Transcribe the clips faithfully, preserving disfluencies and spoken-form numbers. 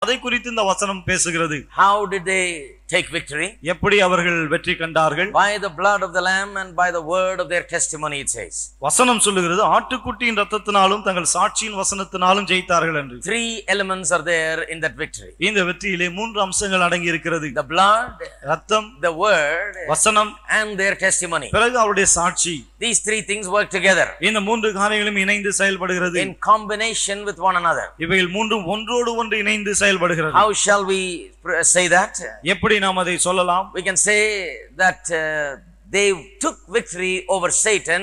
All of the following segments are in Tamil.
அதை குறித்து இந்த வசனம் பேசுகிறது. How did they take victory? எப்படி அவர்கள் வெற்றி கண்டார்கள்? By the blood of the lamb and by the word of their testimony, it says. வசனம் சொல்லுகிறது ஆட்டுக்குட்டியின் இரத்தத்தினாலும் தங்கள் சாட்சியின் வசனத்தினாலும் ஜெயித்தார்கள் என்று. Three elements are there in that victory. இந்த வெற்றியிலே மூன்று அம்சங்கள் அடங்கி இருக்கிறது. The blood, இரத்தம், the word, வசனம் and their testimony. பிறகு அவருடைய சாட்சி. These three things work together. இந்த மூன்று காரியங்களும் இணைந்து செயல்படுகிறது. In combination with one another. இவைகள் மூன்றும் ஒன்றோடு ஒன்று இணைந்து செயல்படுகிறது. How shall we say that? எப்படி நாம் அதை சொல்லலாம்? We can say that uh, they took victory over Satan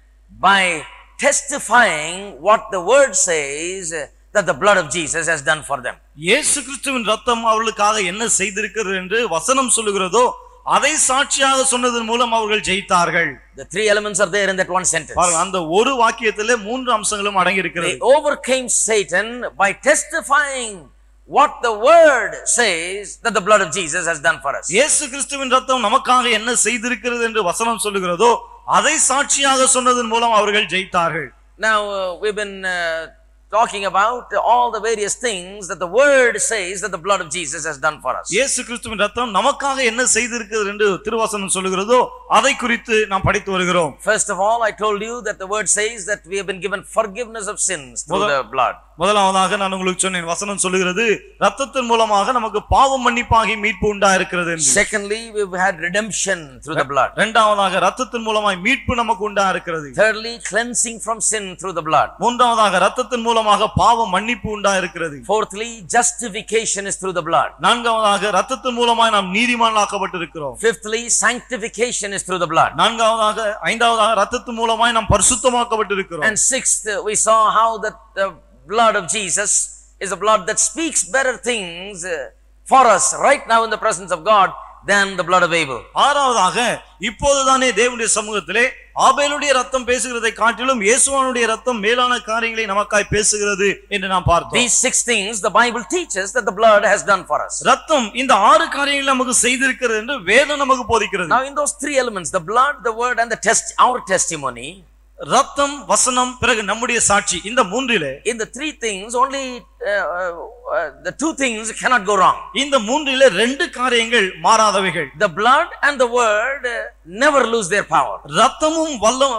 by testifying what the word says that the blood of Jesus has done for them. இயேசு கிறிஸ்துவின் இரத்தம் அவர்களுக்காக என்ன செய்திருக்கிறது என்று வசனம் சொல்லுகிறதோ அதை சாட்சியாக சொன்னதன் மூலம் அவர்கள் ஜெயித்தார்கள். The three elements are there in that one sentence. பாருங்க, அந்த ஒரு வாக்கியத்திலே மூன்று அம்சங்களும் அடங்கி இருக்கிறது. They overcame Satan by testifying what the word says that the blood of Jesus has done for us. இயேசு கிறிஸ்துவின் இரத்தம் நமக்காக என்ன செய்திருக்கிறது என்று வசனம் சொல்லுகிறதோ அதை சாட்சியாக சொன்னதன் மூலம் அவர்கள் ஜெயித்தார்கள். Now uh, we've been uh, talking about all the various things that the word says that the blood of Jesus has done for us. இயேசு கிறிஸ்துவின் இரத்தம் நமக்காக என்ன செய்திருக்கிறது என்று திருவசனம் சொல்லுகிறதோ அதை குறித்து நாம் படித்து வருகிறோம். First of all, I told you that the word says that we have been given forgiveness of sins through the blood. முதலாவதாக நான் உங்களுக்கு சொன்னேன், வசனம் சொல்லுகிறது இரத்தத்தின் மூலமாக நமக்கு பாவ மன்னிப்பாகி மீட்பு உண்டாயிருக்கிறது என்று. Secondly, we've had redemption through the blood. இரண்டாவதாக இரத்தத்தின் மூலமாய் மீட்பு நமக்கு உண்டாயிருக்கிறது. Thirdly, cleansing from sin through the blood. மூன்றாவதாக இரத்தத்தின் மூலமாக பாவ மன்னிப்பு உண்டாயிருக்கிறது. Fourthly, justification is through the blood. நான்காவதாக இரத்தத்தின் மூலமாய் நாம் நீதிமான்களாக்கப்பட்டிருக்கிறோம். Fifthly, sanctification is through the blood. நான்காவதாக ஐந்தாவதாக இரத்தத்தின் மூலமாய் நாம் பரிசுத்தமாக்கப்பட்டிருக்கிறோம். And sixth, we saw how that the blood of Jesus is a blood that speaks better things for us right now in the presence of God than the blood of Abel. ஆறாவதாக இப்போதுதானே தேவனுடைய சமூகத்திலே ஆபேலுடைய இரத்தம் பேசுகிறதை காட்டிலும் இயேசுவினுடைய இரத்தம் மேலான காரியங்களை நமக்காய் பேசுகிறது என்று நாம் பார்த்தோம். These six things the Bible teaches that the blood has done for us. இரத்தம் இந்த ஆறு காரியங்களை நமக்கு செய்திருக்கிறது என்று வேதம் நமக்கு போதிக்கிறது. Now in those three elements, the blood, the word and the test our testimony, ரத்தம், வசனம், பிறகு நம்முடைய சாட்சி, இந்த மூன்றிலே in the three things only uh, uh, uh, the two things cannot go wrong. இந்த மூன்றிலே ரெண்டு காரியங்கள் மாறாதவைகள். The blood and the word uh, never lose their power. ரத்தமும்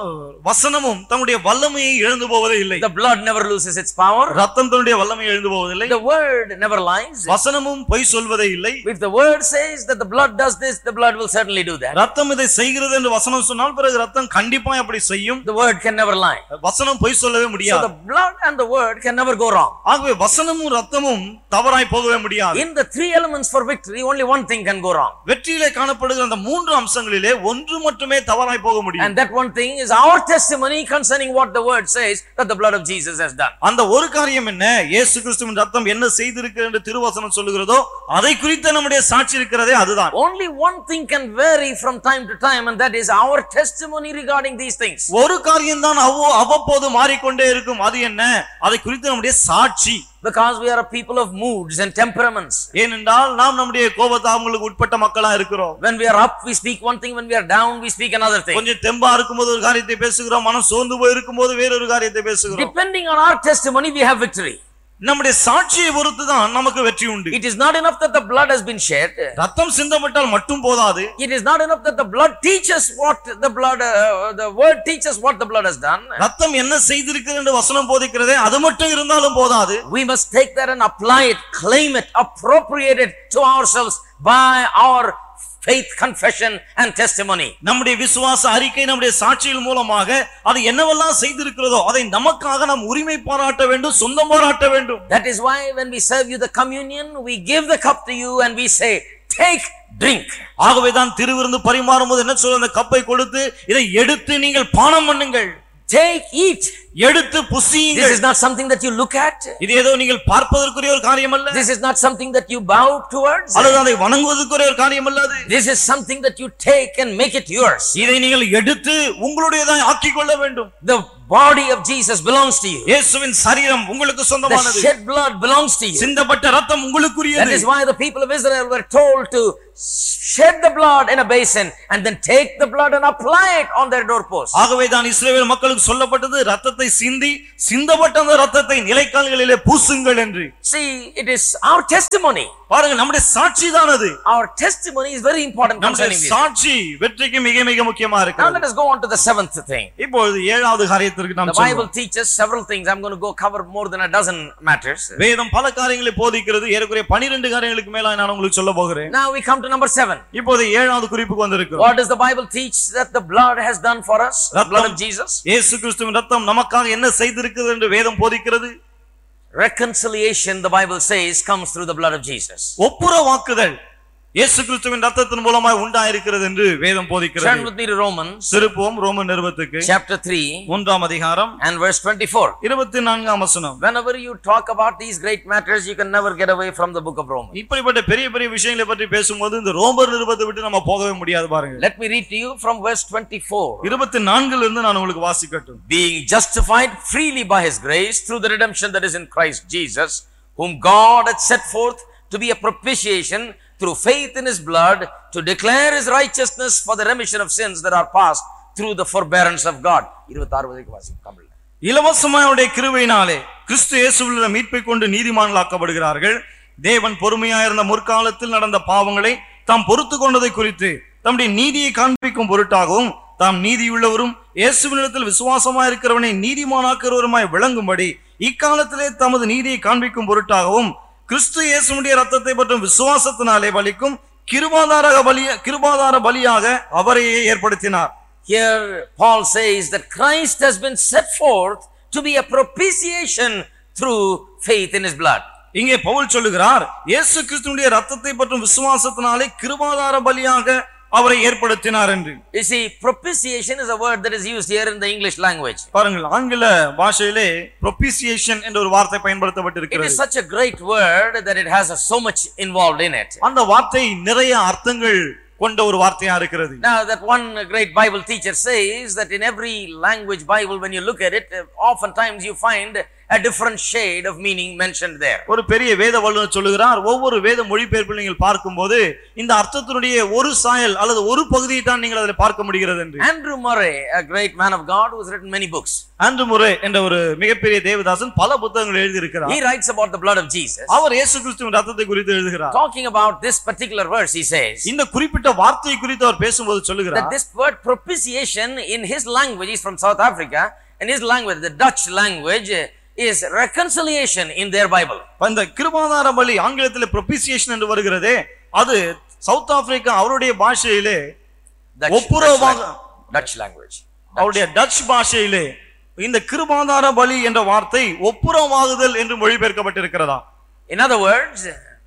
வசனமும் தன்னுடைய வல்லமையை இழந்து போவதே இல்லை. The blood never loses its power. ரத்தம் தன்னுடைய வல்லமையை இழந்து போவதில்லை. The word never lies. வசனமும் பொய் சொல்வதே இல்லை. If the word says that the blood does this, the blood will certainly do that. ரத்தம் இதை செய்கிறது என்று வசனம் சொன்னால் பிறகு ரத்தம் கண்டிப்பா அப்படி செய்யும். The word can never lie. வசனம் பொய் சொல்லவே முடியாது. So the blood and the word can never go wrong. ஆகவே வசனமும் ரத்தமும் தவறாய் போகவே முடியாது. In the three elements for victory, only one thing can go wrong. வெற்றியிலே காணப்படுகிற அந்த மூன்று அம்சங்களிலே ஒன்று மட்டுமே தவறாய் போக முடியும். And that one thing is our testimony concerning what the word says that the blood of Jesus has done. அந்த ஒரு காரியம் என்ன? இயேசு கிறிஸ்துவின் ரத்தம் என்ன செய்திருக்கிறது என்று திருவசனம் சொல்லுகிறதோ அதை குறித்து நம்முடைய சாட்சி இருக்கிறதே அதுதான். Only one thing can vary from time to time, and that is our testimony regarding these things. ஒரு காரியம் தான் அவ்வப்போது மாறிக்கொண்டே இருக்கும். அது என்ன? அதை குறித்து நம்முடைய சாட்சி. Because we are a people of moods and temperaments. ஏனென்றால் நாம் நம்முடைய கோபதாபங்களுக்கு உட்பட்ட மக்களா இருக்கிறோம். When we are up we speak one thing, when we are down we speak another thing. கொஞ்சம் தெம்பா இருக்கும்போது ஒரு காரியத்தை பேசுகிறோம், மனம் சோர்ந்து போய் இருக்கும்போது வேறொரு காரியத்தை பேசுகிறோம். Depending on our testimony we have victory. நம்முடைய சாட்சியை பொறுத்து தான் நமக்கு வெற்றி உண்டு. It is not enough that the blood has been shed. ரத்தம் சிந்தப்பட்டால் மட்டும் போதாது. It is not enough that the blood teaches what the blood uh, the word teaches what the blood has done. ரத்தம் என்ன செய்திருக்கிறது என்று வசனம் போதிக்கிறதே அது மட்டும் இருந்தாலும் போதாது. We must take that and apply it, claim it, appropriate it to ourselves by our faith, confession and testimony. நம்முடைய விசுவாச அறிக்கை, நம்முடைய சாட்சியின் மூலமாக அது என்னவெல்லாம் செய்திருக்கிறதோ அதை நமக்காக நாம் உரிமை பாராட்ட வேண்டும், சொந்தம் பாராட்ட வேண்டும். That is why when we serve you the communion, we give the cup to you and we say, take, drink. ஆகவே தான் திருவிருந்து பரிமாறும்போது என்ன சொல்ற, அந்த கப்பை கொடுத்து இதை எடுத்து நீங்கள் பானம் பண்ணுங்கள். Take, eat. எடுத்து புசியுங்கள். This is not something that you look at. இது ஏதோ நீங்கள் பார்ப்பதற்குரிய ஒரு காரியம் அல்ல. This is not something that you bow towards. அல்லது அதை வணங்குவதற்குரிய ஒரு காரியம் அல்ல. This is something that you take and make it yours. இதை நீங்கள் எடுத்து உங்களுடையதாய் ஆக்கிக் கொள்ள வேண்டும். The body of Jesus belongs to you. இயேசுவின் சரீரம் உங்களுக்கு The சொந்தமானது. shed blood belongs to you. சிந்தப்பட்ட ரத்தம் உங்களுக்குரியது. That is why the people of Israel were told to shed the blood in a basin and then take the blood and apply it on their doorposts. ஆகவே தான் இஸ்ரவேல் மக்களுக்கு சொல்லப்பட்டது ரத்தத்தை சிந்தி சிந்தப்பட்ட அந்த ரத்தத்தை நிலைக்கால்களிலே பூசுங்கள் என்று. See, it is our testimony. பாருங்க, நம்முடைய சாட்சி தான் அது. Our testimony is very important நம்முடைய concerning this. சாட்சி வெற்றிக்கு மிக மிக முக்கியமா Now இருக்கு. let us go on to the seventh thing. இப்பொழுது ஏழாவது காரியத்திற்கு நாம் The Bible செல்வோம். teaches several things. I'm going to go cover more than a dozen matters. வேதம் பல காரியங்களை போதிக்கிறது. ஏறக்குறைய பன்னிரண்டு காரியங்களுக்கு மேல நான் உங்களுக்கு சொல்ல போகிறேன். Now we come to number seven. இப்போது ஏழாவது குறிப்புக்கு வந்திருக்கிறோம். What does the Bible teach that the blood has done for us? The blood of Jesus. இயேசு கிறிஸ்துவின் ரத்தம் நமக்காக என்ன செய்திருக்கிறது என்று வேதம் போதிக்கிறது. Reconciliation, the Bible says, comes through the blood of Jesus. ஒப்புரவாக்குதல் இயேசு கிறிஸ்துவின் ரத்தத்தின் மூலமாய் உண்டாயிருக்கிறது என்று வேதம் Turn போதிக்கிறது. with me to Romans திருப்புவோம் ரோமர் நிருபத்துக்கு chapter three மூன்றாம் அதிகாரம் and verse twenty-four. இருபத்தி நான்காம் வசனம். Whenever you talk about these great matters, you can never get away from the book of Romans. இப்படிப்பட்ட பெரிய பெரிய விஷயங்களை பற்றி பேசும்போது இந்த ரோமர் நிருபத்தை விட்டு நம்ம போகவே முடியாது. பாருங்க, Let me read to you from verse twenty-four. இருபத்தி நான்கில் இருந்து நான் உங்களுக்கு வாசிக்கட்டும். Being justified freely by his grace through the redemption that is in Christ Jesus, whom God had set forth to be a propitiation through faith in his blood, to declare his righteousness for the remission of sins that are past through the forbearance of God. இருபத்தாறு வரைக்கும் வாசிக்கும் தமிழ்ல. இலவசமாய் அவருடைய கிருபையினாலே கிறிஸ்து இயேசுவில் மீட்பை கொண்டு நீதிமான்களாக்கப்படுகிறார்கள். தேவன் பொறுமையாயிருந்த முற்காலத்தில் நடந்த பாவங்களை தாம் பொறுத்து கொண்டதை குறித்து தம்முடைய நீதியை காண்பிக்கும் பொருட்டாகவும் தாம் நீதியுள்ளவரும் இயேசுவினிடத்தில் விசுவாசமாய் இருக்கிறவனை நீதிமானாக்கிறவருமாய் விளங்கும்படி இக்காலத்திலே தமது நீதியை காண்பிக்கும் பொருட்டாகவும் கிறிஸ்து இயேசுவுடைய ரத்தத்தை பற்றும் விசுவாசத்தினாலே பலிக்கும் கிருபாதார பலி கிருபாதார பலியாக அவரையே ஏற்படுத்தினார். Here Paul says that Christ has been set forth to be a propitiation through faith in his blood. இங்கே பவுல் சொல்லுகிறார், இயேசு கிறிஸ்துவுடைய ரத்தத்தை பற்றும் விசுவாசத்தினாலே கிருபாதார பலியாக அவரை ஏற்படுத்தினார் என்று. You see, propitiation is a word that is used here in the English language. பாருங்கள், ஆங்கில பாஷையிலே propitiation என்ற ஒரு வார்த்தை It பயன்படுத்தப்பட்டிருக்கிறது. is such a great word that it has so much involved in it. அந்த வார்த்தை நிறைய அர்த்தங்கள் கொண்ட ஒரு வார்த்தையா இருக்கிறது. Now that one great Bible teacher says that in every language Bible, when you look at it, oftentimes you find a different shade of meaning mentioned there. ஒரு பெரிய வேத வல்லுநர் சொல்லுகிறார், ஒவ்வொரு வேத மொழிபெயர்ப்பில் நீங்கள் பார்க்கும்போது இந்த அர்த்தத்தினுடைய ஒரு சாயல் அல்லது ஒரு பகுதியை தான் நீங்கள் அதில் பார்க்க முடிகிறது என்று. Andrew Murray, a great man of God who has written many books. Andrew Murray என்ற ஒரு மிகப்பெரிய தேவதாசன் பல புத்தகங்கள் எழுதி இருக்கிறார். He writes about the blood of Jesus. அவர் இயேசு கிறிஸ்துவின் ரத்தத்தை குறித்து எழுதுகிறார். Talking about this particular verse, he says இந்த குறிப்பிட்ட வார்த்தையை குறித்து அவர் பேசும்போது சொல்லுகிறார், that this word propitiation in his language, is from South Africa, and his language, the Dutch language, is reconciliation in their Bible. அந்த கிருபாதார பலி ஆங்கிலத்திலே propitiation என்று வருகிறதே, அது சவுத் ஆப்பிரிக்கா அவருடைய பாஷையிலே ஒப்புரவாக, Dutch language, அவருடைய டச் பாஷையிலே இந்த கிருபாதார பலி என்ற வார்த்தை ஒப்புரவாகுதல் என்று மொழிபெயர்க்கப்பட்டிருக்கிறதா. In other words,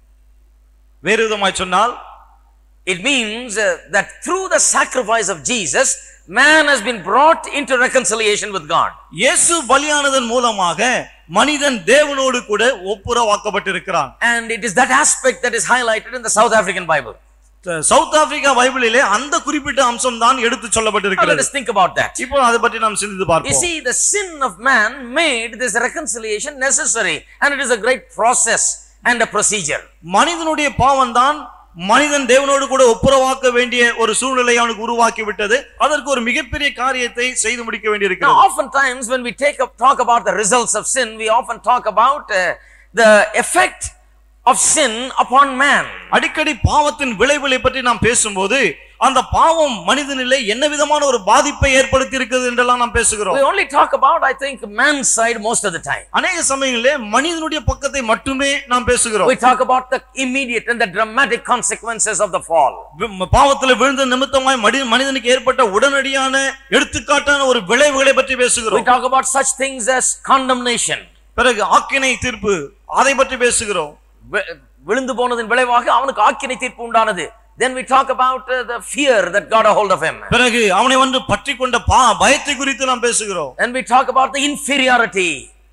வேறு விதமாய் சொன்னால் it means uh, that through the sacrifice of Jesus, man has been brought into reconciliation with God. இயேசு பலியானதன் மூலமாக மனிதன் தேவனோடு கூட ஒப்புரவாக்கப்பட்டிருக்கிறான். And it is that aspect that is highlighted in the South African Bible. South Africa பைபிளிலே அந்த குறிப்பிட்ட அம்சம் தான் எடுத்து Now சொல்லப்பட்டிருக்கிறது. let us think about that. இப்போ அதை பற்றி நாம் சிந்தித்து You பார்ப்போம். see, the sin of man made this reconciliation necessary, and it is a great process and a procedure. மனிதனுடைய பாவம் தான் மனிதன் தேவனோடு கூட ஒப்புரவாக்க வேண்டிய ஒரு சூழ்நிலை அவனுக்கு உருவாக்கி விட்டது. அதற்கு ஒரு மிகப்பெரிய காரியத்தை செய்து முடிக்க Now, வேண்டியிருக்கிறது. oftentimes when we take up talk about the results of sin, we often talk about uh, the effect of sin upon man. அடிக்கடி பாவத்தின் விளைவுகளை பற்றி நாம் பேசும்போது அந்த பாவம் மனிதனிலே என்ன விதமான ஒரு பாதிப்பை ஏற்படுத்தி இருக்கிறது என்றெல்லாம் நாம் பேசுகிறோம். We only talk about, I think, man's side most of the time. அநேக சமயங்களிலே மனிதனுடைய பக்கத்தை மட்டுமே நாம் பேசுகிறோம். We talk about the immediate and the dramatic consequences of the fall. பாவத்தில் விழுந்த நிமித்தமாய் மனிதனுக்கு ஏற்பட்ட உடனடியான எடுத்துக்காட்டான ஒரு விளைவுகளை பற்றி We பேசுகிறோம். talk about such things as condemnation. பிறகு ஆக்கினை தீர்ப்பு, அதை பற்றி பேசுகிறோம். விழுந்து போனதின் விளைவாக அவனுக்கு ஆக்கினை தீர்ப்பு உண்டானது. Then we talk about uh, the fear that got a hold of him. பிறகு அவனை வந்து பற்றிக்கொண்ட பயத்தை குறித்து நாம் பேசுகிறோம். And we talk about the inferiority.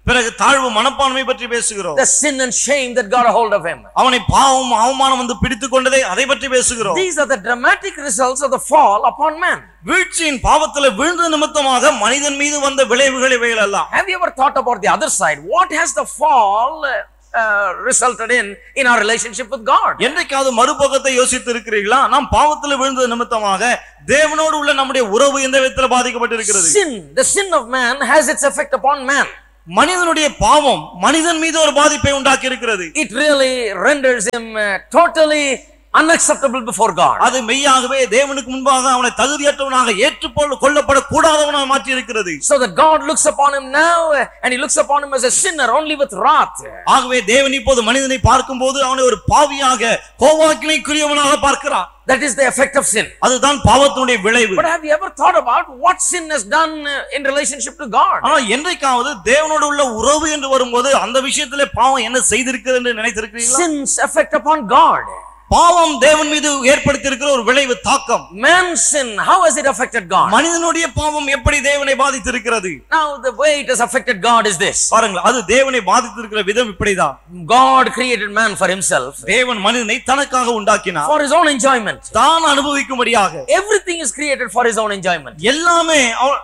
பிறகு தாழ்வு மனப்பான்மை பற்றி பேசுகிறோம். The sin and shame that got a hold of him. அவனை பாவம் அவமானம் வந்து பிடித்துக் கொண்டதை அதை பற்றி பேசுகிறோம். These are the dramatic results of the fall upon man. வீழ்ச்சியின் பாவத்தில் விழுந்த நிமித்தமாக மனிதன் மீது வந்த விளைவுகள் இவைகள் எல்லாம். Have you ever thought about the other side? What has the fall uh, resulted in in our relationship with God? என்றைக்காவது மறுபக்கத்தை யோசித்து இருக்கிறீர்களா? நாம் பாவத்தில் விழுந்த நிமித்தமாக தேவனோடு உள்ள நம்முடைய உறவு எந்த விதத்தில் பாதிக்கப்பட்டிருக்கிறது? Sin, the sin of man has its effect upon man. மனிதனுடைய பாவம் மனிதன் மீது ஒரு பாதிப்பை உண்டாக்கி இருக்கிறது. It really renders him uh, totally unacceptable before God. அது மெய்யாகவே தேவனுக்கு முன்பாக அவனை தகுதியற்றவனாக ஏற்றுக்கொள்ள கொள்ளப்பட கூடாதவனாக மாற்றி இருக்கிறது. So that God looks upon him now and he looks upon him as a sinner only with wrath. ஆகவே தேவன் இப்போது மனிதனை பார்க்கும்போது அவனை ஒரு பாவியாக கோபாக்கினைக்குரியவனாக பார்க்கிறார். That is the effect of sin. அதுதான் பாவத்தினுடைய விளைவு. But have you ever thought about what sin has done in relationship to God? ஆனா என்றைக்காவது தேவனோடு உள்ள உறவு என்று வரும்போது அந்த விஷயத்திலே பாவம் என்ன செய்திருக்கிறது என்று நினைத்திருக்கிறீர்களா? Sin's effect upon God. பாவம் தேவன் மீது ஏற்படுத்தி இருக்கிற ஒரு விளைவு தாக்கம். Man's sin, how has it affected God? மனிதனுடைய பாவம் எப்படி தேவனை பாதித்திருக்கிறது? Now the way it has affected God is this. பாருங்கள், அது தேவனை பாதித்திருக்கிற விதம் இப்படிதான். God created man for himself. தேவன் மனிதனை தனக்காக உண்டாக்கினார். For his own enjoyment. தான் அனுபவிக்கும்படியாக. Everything is created for his own enjoyment. எல்லாமே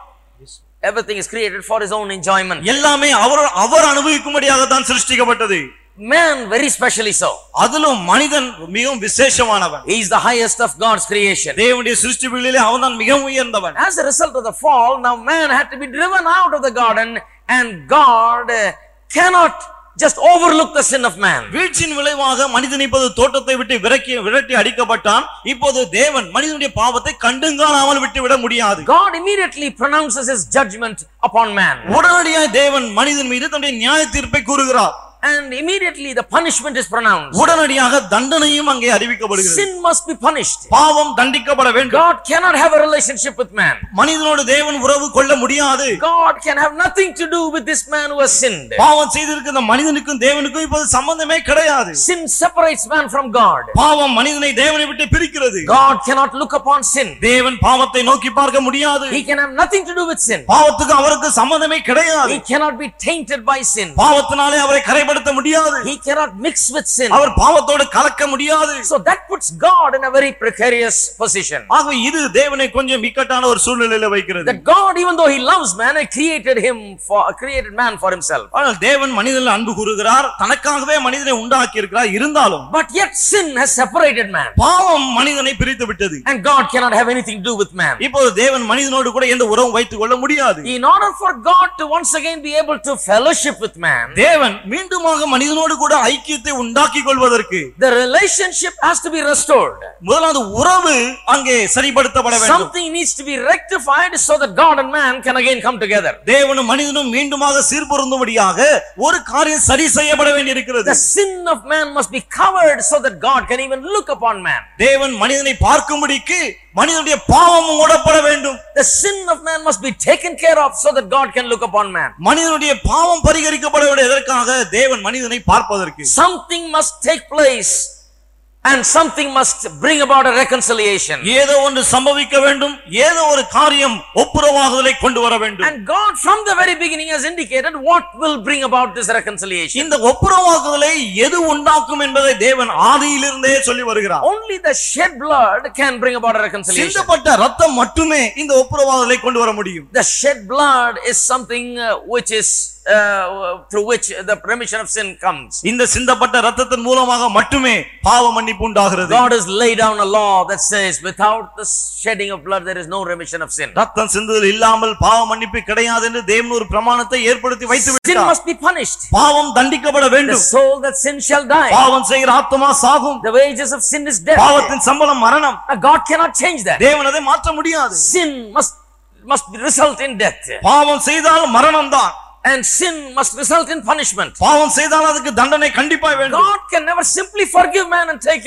Everything is created for his own enjoyment. எல்லாமே அவர் அவர் அனுபவிக்கும்படியாக தான் சிருஷ்டிக்கப்பட்டது. Man very specially so. அதிலும் மனிதன் மிகவும் விசேஷமானவன். He is the highest of God's creation. தேவனுடைய சிருஷ்டிகளிலே அவன்தான் மிகவும் உயர்ந்தவன். As a result of the fall, now man had to be driven out of the garden and God uh, cannot just overlook the sin of man. வீழ்ச்சியின் விளைவாக மனிதன் இப்போது தோட்டத்தை விட்டு விரக்கி விரட்டி அடிக்கப்பட்டான். இப்போது தேவன் மனிதனுடைய பாவத்தை கண்டுங்காணாமல் விட்டு விட முடியாது. God immediately pronounces his judgment upon man. உடனடியாக தேவன் மனிதன் மீது தன்னுடைய நியாய தீர்ப்பை கூறுகிறார். And immediately the punishment is pronounced. உடனடியாக தண்டனையும் அங்கே அறிவிக்கப்படுகிறது. Sin must be punished. பாவம் தண்டிக்கப்பட வேண்டும். God cannot have a relationship with man. மனிதனோடு தேவன் உறவு கொள்ள முடியாது. God can have nothing to do with this man who has sinned. பாவம் செய்திருக்கிற மனிதனுக்கும் தேவனுக்கும் இப்போது சம்பந்தமே கிடையாது. Sin separates man from God. பாவம் மனிதனை தேவனை விட்டு பிரிக்கிறது. God cannot look upon sin. தேவன் பாவத்தை நோக்கி பார்க்க முடியாது. He can have nothing to do with sin. பாவத்துக்கு அவருக்கு சம்பந்தமே கிடையாது. He cannot be tainted by sin. பாவத்தினாலே அவரை கரைபடுத்த முடியாது. He cannot mix with sin. அவர் பாவத்தோடு கலக்க முடியாது. So that puts God in a very precarious position. ஆகவே இது தேவனை கொஞ்சம் இக்கட்டான ஒரு சூழ்நிலையில வைக்கிறது. That God, even though he loves man, he created him for created man for himself. ஆனால் தேவன் மனிதனில் அன்பு கூறுகிறார், தனக்காகவே மனிதனை உண்டாக்கி இருக்கிறார். இருந்தாலும் But yet sin has separated man. பாவம் மனிதனை பிரித்து விட்டது. And God cannot have anything to do with man. இப்போது தேவன் மனிதனோடு கூட எந்த உறவும் வைத்துக் கொள்ள முடியாது. In order for God to once again be able to fellowship with man, தேவன் மீண்டும் மனிதனோடு கூட ஐக்கியத்தை உண்டாக்கி கொள்வதற்கு the relationship has to be restored. முதலாவது உறவு அங்கே சரிப்படுத்தப்பட வேண்டும். Something needs to be rectified so that God and man can again come together. தேவனும் மனிதனும் மீண்டுமாக சீர்பொருந்தும்படியாக ஒரு காரியம் சரி செய்யப்பட வேண்டியிருக்கிறது. The sin of man must be covered so that God can even look upon man. தேவன் மனிதனை பார்க்கும்படிக்கு மனிதனுடைய பாவம் மூடப்பட வேண்டும். The sin of man must be taken care of so that God can look upon man. மனிதனுடைய பாவம் பரிகரிக்கப்பட வேண்டிய எதற்காக? தேவன் மனிதனை பார்ப்பதற்கு. Something must take place and something must bring about a reconciliation. ஏதோ ஒன்று சம்பவிக்க வேண்டும், ஏதோ ஒரு காரியம் ஒப்புரவாகுதலை கொண்டு வர வேண்டும். And God from the very beginning has indicated what will bring about this reconciliation. இந்த ஒப்புரவாகுதலை எது உண்டாக்கும் என்பதை தேவன் ஆதியிலிருந்தே சொல்லி வருகிறார். Only the shed blood can bring about a reconciliation. சிந்தப்பட்ட இரத்தம் மட்டுமே இந்த ஒப்புரவாகுதலை கொண்டு வர முடியும். The shed blood is something uh, which is uh, through which the remission of sin comes. இந்த சிந்தப்பட்ட இரத்தத்தின் மூலமாக மட்டுமே பாவ மன்னிப்பு உண்டாகிறது. God has laid down a law that says without the shedding of blood there is no remission of sin. இரத்தம் சிந்துதல் இல்லாமல் பாவ மன்னிப்பு கிடையாது என்று தேவன் ஒரு பிரமாணத்தை ஏற்படுத்தி வைத்து விட்டார். Sin must be punished. பாவம் தண்டிக்கப்பட வேண்டும். The soul that sin shall die. பாவம் செய்கிற ஆத்துமா சாகும். The wages of sin is death. பாவத்தின் சம்பளம் மரணம். God cannot change that. தேவன் அதை மாற்ற முடியாது. Sin must must result in death. பாவம் செய்தால் மரணம் தான். And sin must result in punishment. பாவம் செய்தால் அதுக்கு தண்டனை கண்டிப்பாய் வேண்டும். God can never simply forgive man and take him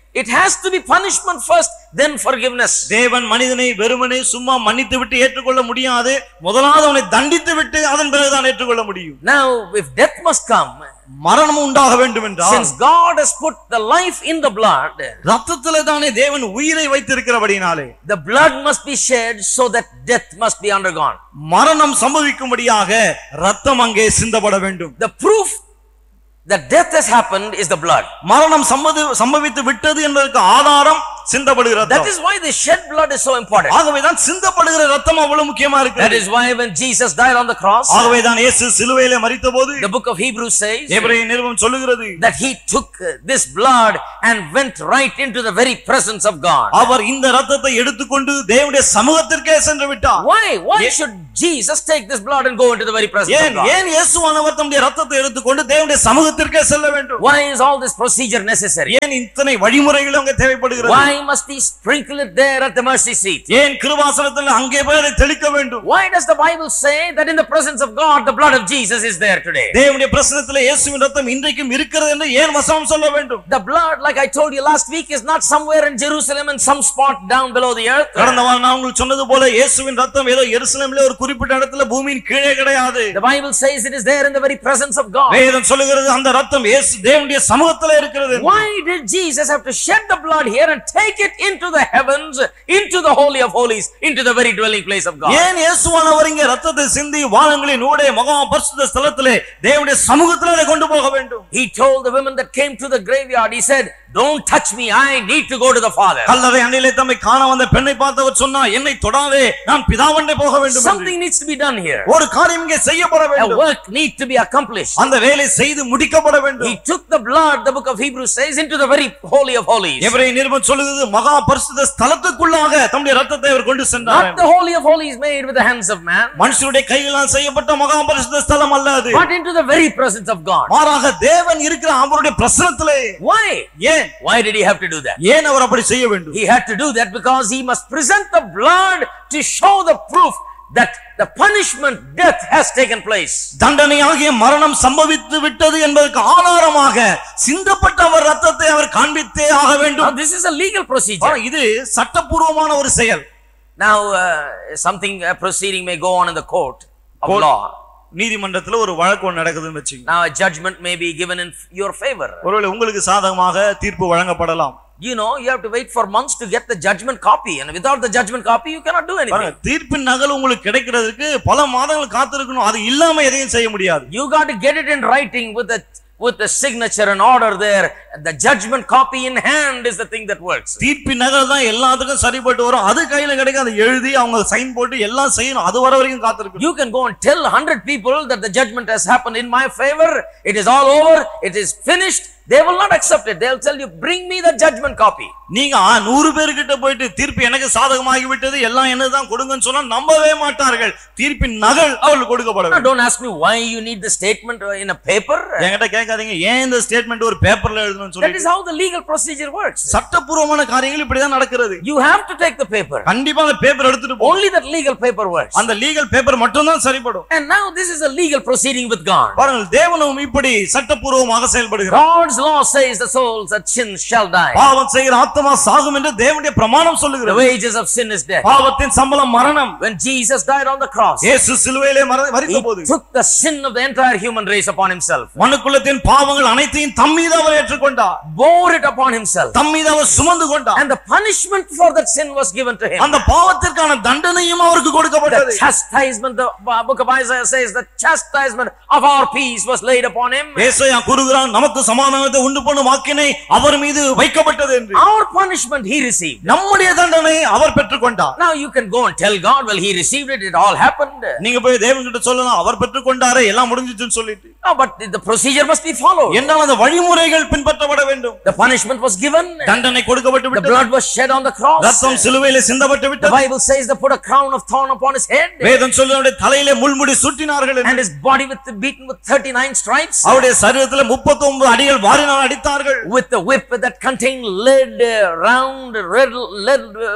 it has to be punishment first, then forgiveness. தேவன் மனிதனை வெறுமனே சும்மா மன்னித்து விட்டு ஏற்றுக்கொள்ள முடியாது. முதலாவது அவனை தண்டித்து விட்டு அதன் பிறகுதான் ஏற்றுக்கொள்ள முடியும். Now if death must come, மரணம் உண்டாக வேண்டும் என்றால், since God has put the life in the blood, இரத்தத்திலே தானே தேவன் உயிரை வைத்திருக்கிறபடினாலே, the blood must be shed so that death must be undergone. மரணம் சம்பவிக்கும்படியாக இரத்தம் அங்கே சிந்தப்பட வேண்டும். The proof that death has happened is the blood. மரணம் சம்பவித்து விட்டது என்பதற்கு ஆதாரம் சிந்தப்படுகிற ரத்தம். That is why the shed blood is so important. ஆகவே தான் சிந்தப்படுகிற ரத்தம் அவ்வளவு முக்கியமா இருக்கு. That is why when Jesus died on the cross, ஆகவே தான் இயேசு சிலுவையிலே மரித்தபோது, the book of Hebrews says, எபிரேய நிருபம் சொல்லுகிறது, that he took this blood and went right into the very presence of God. அவர் இந்த ரத்தத்தை எடுத்துக்கொண்டு தேவனுடைய சமூகத்திற்கே சென்று விட்டார். Why why should Jesus take this blood and go into the very presence of God? ஏன் இயேசுவானவர் தம்முடைய ரத்தத்தை எடுத்துக்கொண்டு தேவனுடைய சமூகத்திற்கே செல்ல வேண்டும்? Why is all this procedure necessary? ஏன் இத்தனை வழிமுறைகள் அங்கே தேவைப்படுகிறது? Why must he sprinkle it there at the mercy seat? ஏன் கிருபாசனத்தில் அங்கே போய் அதை தெளிக்க வேண்டும்? Why does the Bible say that in the presence of God the blood of Jesus is there today? தேவனுடைய பிரசன்னத்திலே இயேசுவின் ரத்தம் இன்றைக்கும் இருக்கிறது என்று ஏன் வசனம் சொல்ல வேண்டும்? The blood, like I told you last week, is not somewhere in Jerusalem in some spot down below the earth. கடந்த வாரம் நான் உங்களுக்கு சொன்னது போல இயேசுவின் ரத்தம் ஏதோ எருசலேமிலே ஒரு குறிப்பிட்ட இடத்துல பூமியின் கீழே கிடையாது. The Bible says it is there in the very presence of God. வேதம் சொல்லுகிறது அந்த ரத்தம் இயேசு தேவனுடைய சமூகத்திலே இருக்கிறது. Why did Jesus have to shed the blood here and take it into the heavens, into the holy of holies, into the very dwelling place of God? ஏன் இயேசுவானவர் இங்கே ரத்தத்தை சிந்தி வானங்களின் ஊடே மகா பரிசுத்த ஸ்தலத்திலே தேவனுடைய சமூகத்திலே கொண்டு போக வேண்டும்? He told the women that came to the graveyard, he said, don't touch me, I need to go to the Father. கல்லறை அண்டையிலே தம்மை காண வந்த பெண்ணை பார்த்தவர் சொன்னார், என்னை தொடாதே, நான் பிதாவண்டை போக வேண்டும். Something needs to be done here. ஒரு காரியம் இங்கே செய்யப்பட A வேண்டும். work needs to be accomplished. அந்த வேலை செய்து முடிக்கப்பட வேண்டும். He took the blood, the book of Hebrews says, into the very holy of holies. எபிரேய நிருபம் சொல்லுகிறது மகா பரிசுத்த ஸ்தலத்துக்குள்ளாக தம்முடைய ரத்தத்தை அவர் கொண்டு சென்றார். Not the holy of holies made with the hands of man, மனுஷருடைய கைகளால் செய்யப்பட்ட மகா பரிசுத்த ஸ்தலம் அல்ல அது, but into the very presence of God. மாறாக தேவன் இருக்கிற அவருடைய பிரசன்னத்திலே. Why? ஏன் Why did he have to do that? ஏன் அவர் அப்படி செய்ய வேண்டும்? He had to do that because he must present the blood to show the proof that the punishment, death has taken place. தண்டனையாகிய மரணம் சம்பவித்து விட்டது என்பதற்கு ஆதாரமாக சிந்தப்பட்ட அவர் ரத்தத்தை அவர் காண்பித்தே ஆக Now வேண்டும். this is a legal procedure. இது சட்டபூர்வமான ஒரு செயல். Now uh, something uh, proceeding may go on in the court of Court. law. நீதிமன்றத்துல ஒரு வழக்கு ஒன்று நடக்குதுன்னு வச்சுங்க. Now a judgment may be given in your favor. ஒருவேளை உங்களுக்கு சாதகமாக தீர்ப்பு வழங்கப்படலாம். You know, you have to wait for months to get the judgment copy, and without the judgment copy you cannot do anything. தீர்ப்பின் நகல் உங்களுக்கு கிடைக்கிறதுக்கு பல மாதங்கள் காத்திருக்கணும். அது இல்லாம எதையும் செய்ய முடியாது. You got to get it in writing with the with the signature and order there. The judgment copy in hand is the thing that works. தீர்ப்பின் நகல் தான் எல்லாத்துக்கும் சரிப்பட்டு வரும். அது கையில கிடைக்கும். அதை எழுதி அவங்க சைன் போட்டு எல்லாம் செய்யணும். அது வர வரைக்கும் காத்திருக்கணும். You can go and tell one hundred people that the judgment has happened in my favor. It is all over. It is finished. They will not accept it. They will tell you, bring me the judgment copy. நீங்க நூறு பேர்கிட்ட போயிட்டு தீர்ப்பு எனக்கு சாதகமாகி விட்டது எல்லாம் என்னதான் கொடுங்கன்னு சொன்னா நம்பவே மாட்டார்கள். தீர்ப்பின் நகல் அவர்களுக்கு கொடுக்கப்பட வேண்டும். Don't ask me why you need the statement in a paper. என்கிட்ட கேட்காதீங்க ஏன் இந்த ஸ்டேட்மென்ட் ஒரு பேப்பர்ல எழுதணும்னு சொல்லி. That is how the legal procedure works. சட்டபூர்வமான காரியங்கள் இப்படி தான் நடக்கிறது. You have to take the paper. கண்டிப்பா அந்த பேப்பர் எடுத்துட்டு போ. Only that legal paper works. அந்த லீகல் பேப்பர் மட்டும் தான் சரிப்படும். And now this is a legal proceeding with God. பாருங்கள் தேவனும் இப்படி சட்டபூர்வமாக செயல்படுகிறார். God's law says the souls that sin shall die. பாவம் செய்கிற ஆத்மா சாகும் என்று தேவனுடைய பிரமாணம் The சொல்லுகிறது. wages of sin is death. பாவத்தின் சம்பளம் மரணம். When Jesus died on the cross, இயேசு சிலுவையிலே he மரித்தபோது took the sin of the entire human race upon himself. மனுக்குலத்தின் பாவங்கள் அனைத்தையும் தம்மீது அவர் ஏற்றுக்கொண்டார். Bore it upon himself. தம்மீது அவர் சுமந்து கொண்டார். And the punishment for that sin was given to him. அந்த பாவத்திற்கான தண்டனையும் அவருக்கு கொடுக்கப்பட்டது. The chastisement, the book of Isaiah says, the chastisement of our peace was laid upon him. ஏசாயா கூறுகிறான் நமக்கு சமாதானத்தை உண்டு பண்ணும் ஆக்கினை அவர் மீது வைக்கப்பட்டது என்று. Our punishment he received. நம்முடைய தண்டனை அவர் பெற்றுக்கொண்டார். Now you can go and tell God, well, he received it, it all happened. நீங்க போய் தேவன்கிட்ட சொல்லலாம் அவர் பெற்றுக்கொண்டாரே எல்லாம் முடிஞ்சிச்சுன்னு சொல்லிட்டு. No, but the procedure must be followed. என்றால் அந்த வழிமுறைகள் பின்பற்றப்பட வேண்டும். The punishment was given. தண்டனை கொடுக்கப்பட்டு The விட்டது. blood was shed on the cross. ரத்தம் சிலுவையிலே சிந்தப்பட்டு The விட்டது. Bible says they put a crown of thorn upon his head. வேதம் சொல்லுகிறது தலையிலே முள்முடி சுட்டினார்கள் என்று. And his body with the beaten with thirty-nine stripes. அவருடைய சரீரத்திலே முப்பத்தி ஒன்பது அடிகள் வாரினால் அடித்தார்கள். With the whip that contained lead, uh, round red lead uh,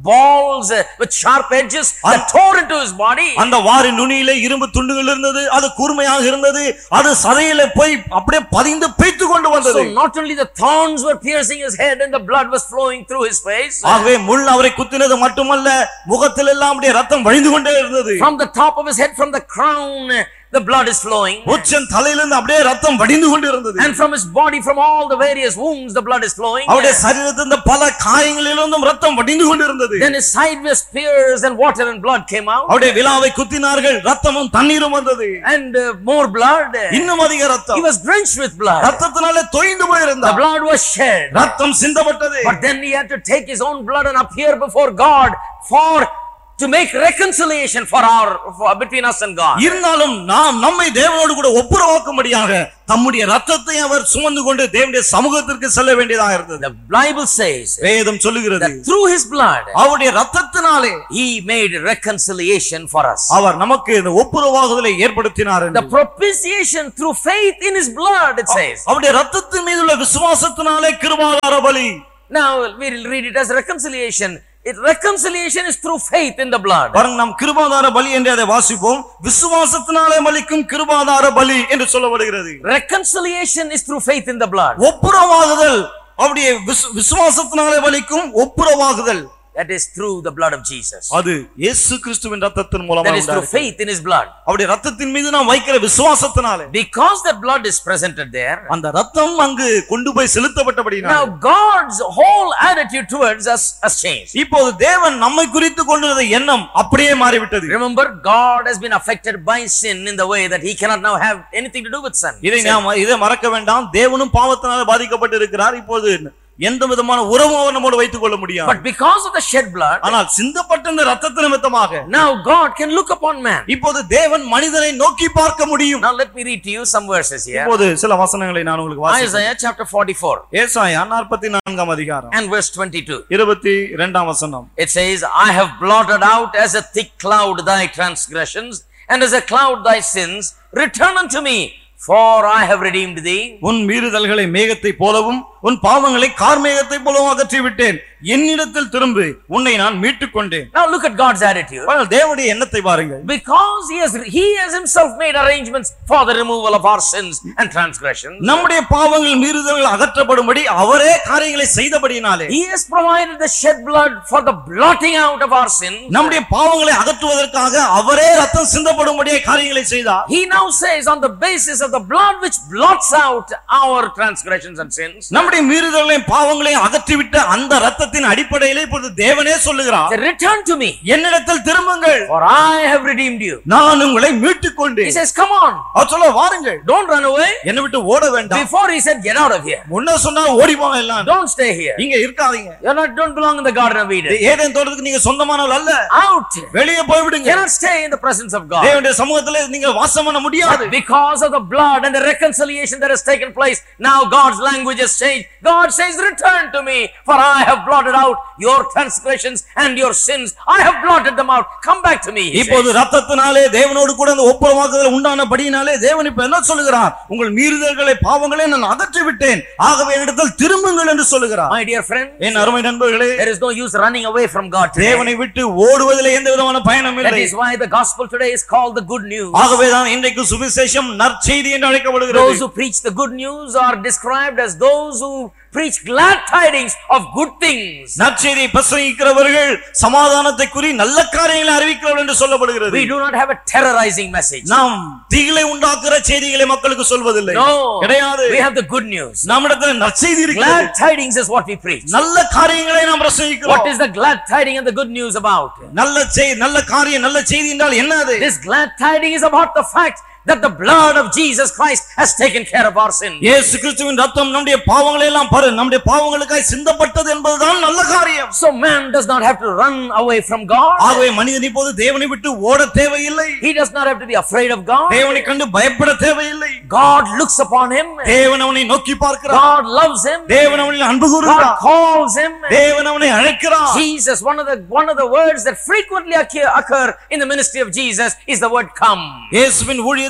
balls uh, with sharp edges that tore into his body. அந்த வாரின் நுனியிலே இரும்பு துண்டுகள் இருந்தது, அது கூர்மையாக இருந்தது, அது சதையிலே போய் அப்படியே பதிந்து பேய்த்து கொண்டு வந்தது. So not only the thorns were piercing his head and the blood was flowing through his face. ஆகவே முள் அவரை குத்தினது மட்டுமல்ல, முகத்தில் எல்லாம் அப்படியே ரத்தம் வழிந்து கொண்டே இருந்தது. From the top of his head, from the crown, the blood is flowing. உச்சன் தலையிலிருந்து அப்படியே ரத்தம் வடிந்து கொண்டு இருந்தது. And from his body, from all the various wounds, the blood is flowing. அவருடைய சரீரத்திலிருந்து பல காயங்களிலிருந்தும் ரத்தம் வடிந்து கொண்டு இருந்தது. Then his sideways spears and water and blood came out. அவருடைய விலாவை குத்தினார்கள், ரத்தமும் தண்ணீரும் வந்தது. And uh, more blood. இன்னும் அதிக ரத்தம். He was drenched with blood. ரத்தத்தினாலே தோய்ந்து போயிருந்தார். The blood was shed. ரத்தம் சிந்தப்பட்டது. But then he had to take his own blood and appear before God for to make reconciliation for our for, between us and God. இருந்தாலும் நாம் நம்மை தேவனோடு கூட ஒப்புரவாக்கும்படியாக தம்முடைய ரத்தத்தை அவர் சுமந்து கொண்டு தேவனுடைய சமூகத்திற்கு செல்ல வேண்டியதாக இருந்தது. The Bible says, வேதம் சொல்லுகிறது, that through his blood அவருடைய ரத்தத்தினாலே he made reconciliation for us. அவர் நமக்கு இந்த ஒப்புரவாகுதலை ஏற்படுத்தினார். The propitiation through faith in his blood, it says. அவருடைய ரத்தத்தின் மீது உள்ள விசுவாசத்தினாலே கிருபாதார பலி. Now we will read it as reconciliation. It reconciliation is through faith in the blood. பாருங்க, நாம் கிருபாதார பலி என்று அதை வாசிப்போம். விசுவாசத்தினாலே மலிக்கும் கிருபாதார பலி என்று சொல்லப்படுகிறது. Reconciliation is through faith in the blood. ஒப்புரவாகுதல் அவருடைய விசுவாசத்தினாலே மலிக்கும் ஒப்புரவாகுதல். That is through the blood of Jesus. அது இயேசு கிறிஸ்துவின் ரத்தத்தின் மூலமாக That is through faith in his blood. அவருடைய ரத்தத்தின் மீது நாம் வைக்கிற விசுவாசத்தினாலே. Because that blood is presented there. அந்த ரத்தம் அங்கு கொண்டு போய் செலுத்தப்பட்டபடியால். Now God's whole attitude towards us has changed. இப்போது தேவன் நம்மை குறித்து கொண்டிருந்த எண்ணம் அப்படியே மாறிவிட்டது. Remember, God has been affected by sin in the way that he cannot now have anything to do with sin. இதை நாம் இதை மறக்க வேண்டாம். தேவனும் பாவத்தினால பாதிக்கப்பட்டு இருக்கிறார். இப்போது எந்த விதமான உறவும் அவர் நம்மோடு வைத்துக் கொள்ள முடியாது. But because of the shed blood, ஆனால் சிந்தப்பட்ட இந்த இரத்தத்தின் நிமித்தமாக now God can look upon man. இப்போது தேவன் மனிதனை நோக்கி பார்க்க முடியும். Now let me read to you some verses here. இப்போது சில வசனங்களை நான் உங்களுக்கு வாசிக்கிறேன். Isaiah chapter forty-four. ஏசாயா நாற்பத்தி நான்காம் அதிகாரம் and verse twenty-two. இருபத்தி இரண்டாம் வசனம். It says, I have blotted out as a thick cloud thy transgressions, and as a cloud thy sins. Return unto me, for I have redeemed thee. உன் மீறுதல்களை மேகத்தை போலவும் உன் பாவங்களை கார்மேகத்தை போலவும் அகற்றி விட்டேன். என்னிடத்தில் திரும்பு, உன்னை நான் மீட்டுக் கொண்டேன். Now look at God's attitude. தேவனுடைய எண்ணத்தை பாருங்கள். Because he has he has himself made arrangements for the removal of our sins and transgressions. நம்முடைய பாவங்கள் மீறுதல்கள் அகற்றப்படும்படி அவரே காரியங்களை செய்தபடியினாலே he has provided the shed blood for the blotting out of our sins. நம்முடைய பாவங்களை அகற்றுவதற்காக அவரே ரத்தம் சிந்தப்படும்படியே காரியங்களை செய்தார். He now says, on the basis of the blood which blots out our transgressions and sins, நம்முடைய மீறுதல்களையும் பாவங்களையும் அகற்றிவிட்ட அந்த ரத்தத்தின் அடிப்படையிலே இப்பொழுது தேவனே சொல்லுகிறார், return to me, என்னிடத்தில் திரும்புங்கள், for I have redeemed you. நான் உங்களை மீட்டுக் கொண்டேன். He says, come on, அவர் சொல்ல வாருங்கள், don't run away. என்னை விட்டு ஓட வேண்டாம். Before he said, get out of here. முன்ன சொன்னா ஓடி போங்க எல்லாம். Don't stay here. இங்க இருக்காதீங்க. You not don't belong in the garden of Eden. Eden தோட்டத்துக்கு நீங்க சொந்தமானவர்கள் அல்ல. Out. வெளியே போய் விடுங்க. Cannot stay in the presence of God. தேவனுடைய சமூகத்திலே நீங்க வாசம் பண்ண முடியாது. Because of the blood and the reconciliation that has taken place, now God's language has changed. God says, return to me, for I have blotted out your transgressions and your sins. I have blotted them out. Come back to me. இப்போது ரத்தத்தினாலே தேவனோடு கூட அந்த ஒப்புரவாக்குதல் உண்டானபடியினாலே தேவன் இப்ப என்ன சொல்லுகிறார்? உங்கள் மீறுதல்களை பாவங்களை நான் அகற்றி விட்டேன், ஆகவே என்னிடத்தில் திரும்புங்கள் என்று சொல்லுகிறார். My dear friend, என் அருமை நண்பர்களே, there is no use running away from God today. தேவனை விட்டு ஓடுவதிலே எந்த விதமான பயனும் இல்லை. That is why the gospel today is called the good news. ஆகவே தான் இன்றைக்கு சுவிசேஷம் நற்செய்தி என்று அழைக்கப்படுகிறது. Those who preach the good news are described as those who preach glad tidings of good things. நற்செய்தியை பிரசங்கிக்கிறவர்கள் சமாதானத்தை குறி நல்ல காரியங்களை அறிவிக்கிறவர்கள் என்று சொல்லப்படுகிறது. We do not have a terrorizing message. நாம் திகிலை உண்டாக்குற செய்திகளை மக்களுக்கு சொல்வதில்லை. No, கிடையாது. we have the good news. நம்மிடத்தில் நற்செய்தி இருக்கிறது. Glad tidings is what we preach. நல்ல காரியங்களை நாம் பிரசங்கிக்கிறோம். What is the glad tiding and the good news about? நல்ல செய்தி, நல்ல காரியம், நல்ல செய்தி என்றால் என்ன அது? This glad tiding is about the fact that the blood of Jesus Christ has taken care of our sins. இயேசு கிறிஸ்துவின் ரத்தம் நம்முடைய பாவங்களை எல்லாம் பாரு நம்முடைய பாவங்களுக்காய் சிந்தப்பட்டது என்பதுதான் நல்ல காரியம். So man does not have to run away from God. ஆகவே மனிதன் இப்போது தேவனை விட்டு ஓட தேவையில்லை. He does not have to be afraid of God. தேவனை கண்டு பயப்பட தேவையில்லை. God looks upon him. தேவன் அவனை நோக்கி பார்க்கிறார். God loves him. தேவன் அவனில் அன்பு கூறுகிறார். God calls him. தேவன் அவனை அழைக்கிறார். Jesus, one of the one of the words that frequently occur in the ministry of Jesus is the word come. இயேசுவின் ஊழியத்தில்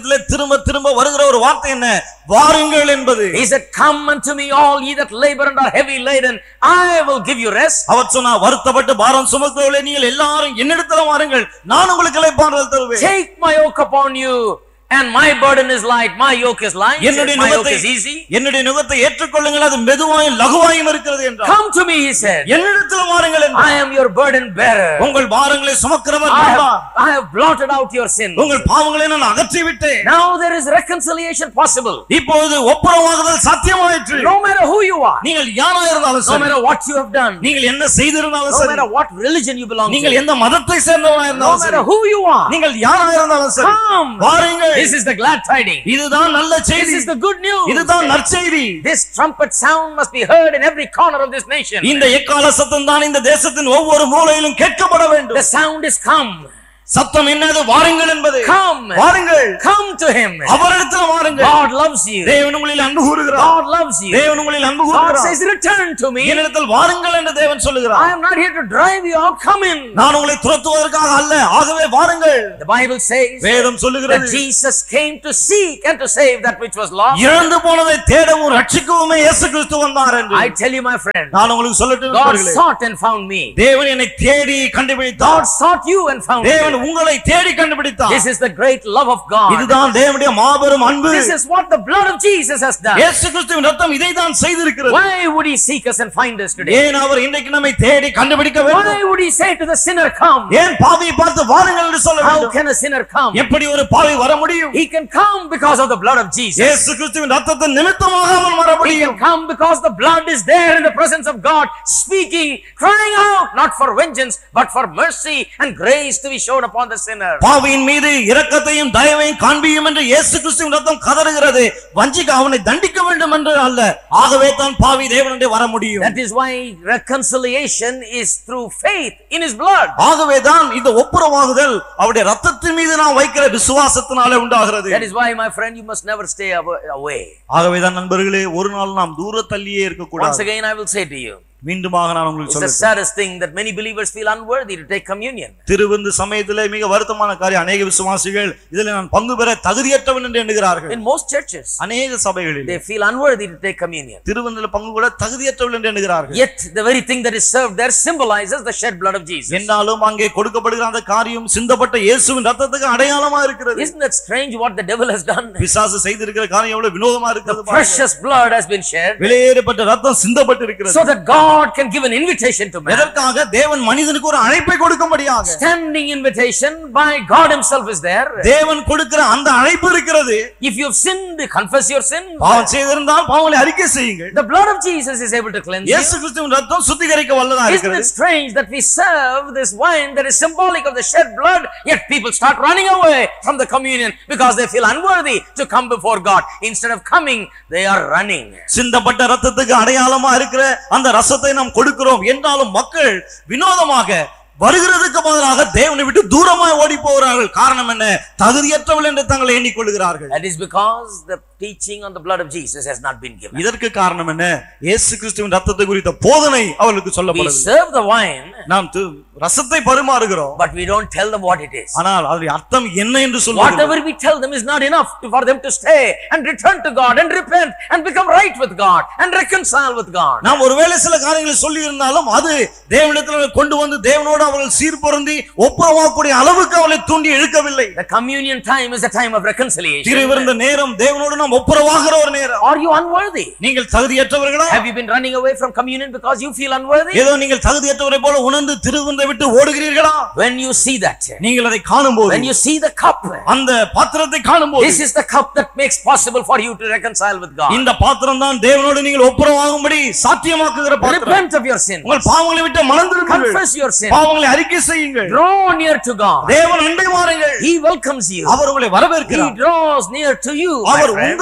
வேதத்திலே திரும்ப திரும்ப வருகிற ஒரு வார்த்தை என்ன? வாருங்கள் என்பது. He said, come unto me all ye that labor and are heavy laden, I will give you rest. அவர் சொன்னார், வருத்தப்பட்டு பாரம் சுமக்கிறவர்களே நீங்கள் எல்லாரும் என்னிடத்தில் வாருங்கள், நான் உங்களுக்கு இளைப்பாறுதல் தருவேன். Take my yoke upon you, and my burden is light, my yoke is light, my yoke is easy. என்னுடைய நுகத்தை ஏற்றுக்கொள்ளுங்கள், அது மெதுவாயும் லகுவாயும் இருக்கிறது என்றார். Come to me, he said. என்னிடத்தில் வாருங்கள் என்றார். I am your burden bearer. உங்கள் பாரங்களை சுமக்கிறவர் I நான் have, தான். I have blotted out your sin. உங்கள் பாவங்களை நான் அகற்றி விட்டேன். Now there is reconciliation possible. இப்பொழுது ஒப்புரவாகுதல் சாத்தியமாயிற்று. No matter who you are, நீங்கள் யாரா இருந்தாலும் no சரி, matter what you have done, நீங்கள் என்ன செய்திருந்தாலும் no சரி, matter what religion you belong நீங்கள் to, எந்த மதத்தை சேர்ந்தவராக no இருந்தாலும் matter சரி, who you are, நீங்கள் யாரா இருந்தாலும் சரி, come. வாருங்கள். This is the glad tidings. இதுதான் நல்ல This செய்தி. is the good news. இதுதான் நற்செய்தி. This trumpet sound must be heard in every corner of this nation. இந்த எக்கால சத்தம் தான் இந்த தேசத்தின் ஒவ்வொரு மூலையிலும் கேட்கப்பட வேண்டும். The sound is come. சத்தம் என்னது? வாருங்கள் என்பது. Come. வாருங்கள். Come to him. அவரிடத்தில் வாருங்கள். God loves you. தேவன் உங்களில் அன்பு கூறுகிறார். God loves you. தேவன் உங்களில் அன்பு God கூறுகிறார். says, return to me. என்னிடத்தில் வாருங்கள் என்று தேவன் சொல்லுகிறார். I am not here to drive you out. Come in. நான் உங்களை துரத்துவதற்காக அல்ல, ஆகவே வாருங்கள். The Bible says வேதம் that சொல்லுகிறது, Jesus came to seek and to save that which was lost. இழந்து போனதை தேடவும் ரட்சிக்கவுமே இயேசு கிறிஸ்து வந்தார் என்று. I tell you, my friend, நான் உங்களுக்கு சொல்லட்டும் God நண்பர்களே, sought and found me. தேவன் என்னை தேடி கண்டுபிடித்தார். God sought you and found தேவன் you. உங்களை தேடி கண்டுபிடித்தார். This is the great love of God. இதுதான் தேவனுடைய மாபெரும் அன்பு. This is what the blood of Jesus has done. இயேசு கிறிஸ்துவின் ரத்தம் இதை தான் செய்திருக்கிறது. Why would he seek us and find us today? ஏன் அவர் இன்றைக்கு நம்மை தேடி கண்டுபிடிக்க வேண்டும்? Why would he say to the sinner, come? ஏன் பாவியை பார்த்து வாருங்கள் என்று சொல்ல How வேண்டும்? can a sinner come? எப்படி ஒரு பாவி வர முடியும்? He can come because of the blood of Jesus. இயேசு கிறிஸ்துவின் ரத்தத்தின் நிமித்தமாக அவன் வர He can முடியும். come because the blood is there in the presence of God, speaking, crying out, not for vengeance, but for mercy and grace to be shown upon the sinner. பாவியின் மீது இரக்கத்தையும் தயவையும் காண்பியும் என்று இயேசு கிறிஸ்துவின் ரத்தம் கதறுகிறது. வஞ்சிக்க அவனை தண்டிக்க வேண்டும் என்று அல்ல, ஆகவே தான் பாவி தேவனுடைய வர முடியும். That is why reconciliation is through faith in his blood. ஆகவே தான் இந்த ஒப்புரவாகுதல் அவருடைய ரத்தத்தின் மீது நாம் வைக்கிற விசுவாசத்தினாலே உண்டாகிறது. That is why, my friend, you must never stay away. ஆகவே தான் நண்பர்களே, ஒரு நாள் நாம் தூர தள்ளியே இருக்க Once கூடாது. again I will say to you, மீண்டுமாக நான் உங்களுக்கு it's the சொல்றேன், saddest thing that many believers feel unworthy to take communion. திருவிருந்து சமயத்திலே மிக வருத்தமான காரியம், அநேக விசுவாசிகள் இதில் நான் பங்கு பெற தகுதியற்றவன் என்று எண்ணுகிறார்கள். In most churches, அநேக சபைகளில் they feel unworthy to take communion. திருவிருந்தில் பங்கு கொள்ள தகுதியற்றவன் என்று எண்ணுகிறார்கள். Yet the very thing that is served there symbolizes the shed blood of Jesus. என்னாலும் அங்கே கொடுக்கப்படுகிற அந்த காரியம் சிந்தப்பட்ட இயேசுவின் ரத்தத்துக்கு அடையாளமா இருக்கிறது. Isn't that strange what the devil has done? பிசாசு செய்திருக்கிற காரியம் எவ்வளவு வினோதமா இருக்கிறது. Precious blood has been shed விலையேறப்பட்ட ரத்தம் சிந்தப்பட்டு இருக்கிறது. so that God can give an invitation to man. எதற்காக? தேவன் மனிதனுக்கு ஒரு அழைப்பை கொடுக்கும்படியாக. Standing invitation by God himself is there. தேவன் கொடுக்கிற அந்த அழைப்பு இருக்கிறது. If you have sinned, confess your sin. பாவம் செய்திருந்தால் பாவங்களை அறிக்கை செய்யுங்கள். The blood of Jesus is able to cleanse you. இயேசு கிறிஸ்துவின் ரத்தம் சுத்திகரிக்க வல்லதா Isn't இருக்கிறது. it strange that we serve this wine that is symbolic of the shed blood, yet people start running away from the communion because they feel unworthy to come before God. Instead of coming, they are running. சிந்தப்பட்ட ரத்தத்துக்கு அடையாளமா இருக்கிற அந்த ரசத்தை நாம் கொடுக்கிறோம் என்றாலும் மக்கள் வினோதமாக வருகிறதுக்கு பதிலாக தேவனை விட்டு தூரமாய் ஓடி போகிறார்கள். காரணம் என்ன? தகுதியற்றவர்கள் என்று தங்களை எண்ணிக்கொள்கிறார்கள். That is because the teaching on the blood of Jesus has not been given. இதற்கு காரணம் என்ன? இயேசு கிறிஸ்துவின் ரத்தத்தை குறித்த போதனை அவர்களுக்கு We சொல்லப்படவில்லை. serve the wine, நாம் து- ரசத்தை பரிமாறுகிறோம், but we don't tell them what it is. ஆனால் அதனுடைய அர்த்தம் என்ன என்று சொல்லுவோம். Whatever we tell them is not enough to- for them to stay and return to God and repent and become right with God and reconcile with God. நாம் ஒருவேளை சில காரியங்களை சொல்லி இருந்தாலும் அது தேவனிடத்தில் கொண்டு வந்து தேவனோடு அவர்கள் சீர்பொருந்தி ஒப்புரவாகக்கூடிய அளவுக்கு அவளை தூண்டி இழுக்கவில்லை. The communion time is a time of reconciliation. திருவிருந்த நேரம் தேவனோடு நாம் ஒப்புரவாகிற ஒரு நேரம். Are you unworthy? நீங்கள் தகுதியற்றவர்களா? Have you been running away from communion because you feel unworthy? ஏதோ நீங்கள் தகுதியற்றவரை போல உணர்ந்து திருவிருந்தை விட்டு ஓடுகிறீர்களா? When you see that, நீங்கள் அதை காணும்போது, when you see the cup, அந்த பாத்திரத்தை காணும்போது, this is the cup that makes possible for you to reconcile with God. இந்த பாத்திரம் தான் தேவனோடு நீங்கள் ஒப்புரவாகும்படி சாத்தியமாக்குகிற பாத்திரம். Repent of your sin. உங்கள் பாவங்களை விட்டு மனந்திருங்கள். Confess your sin. பாவங்களை அறிக்கை செய்யுங்கள். Draw near to God. தேவன் அண்டை வாருங்கள். He welcomes you. அவர் உங்களை He வரவேற்கிறார். draws near to you. my our friend. உங்கள்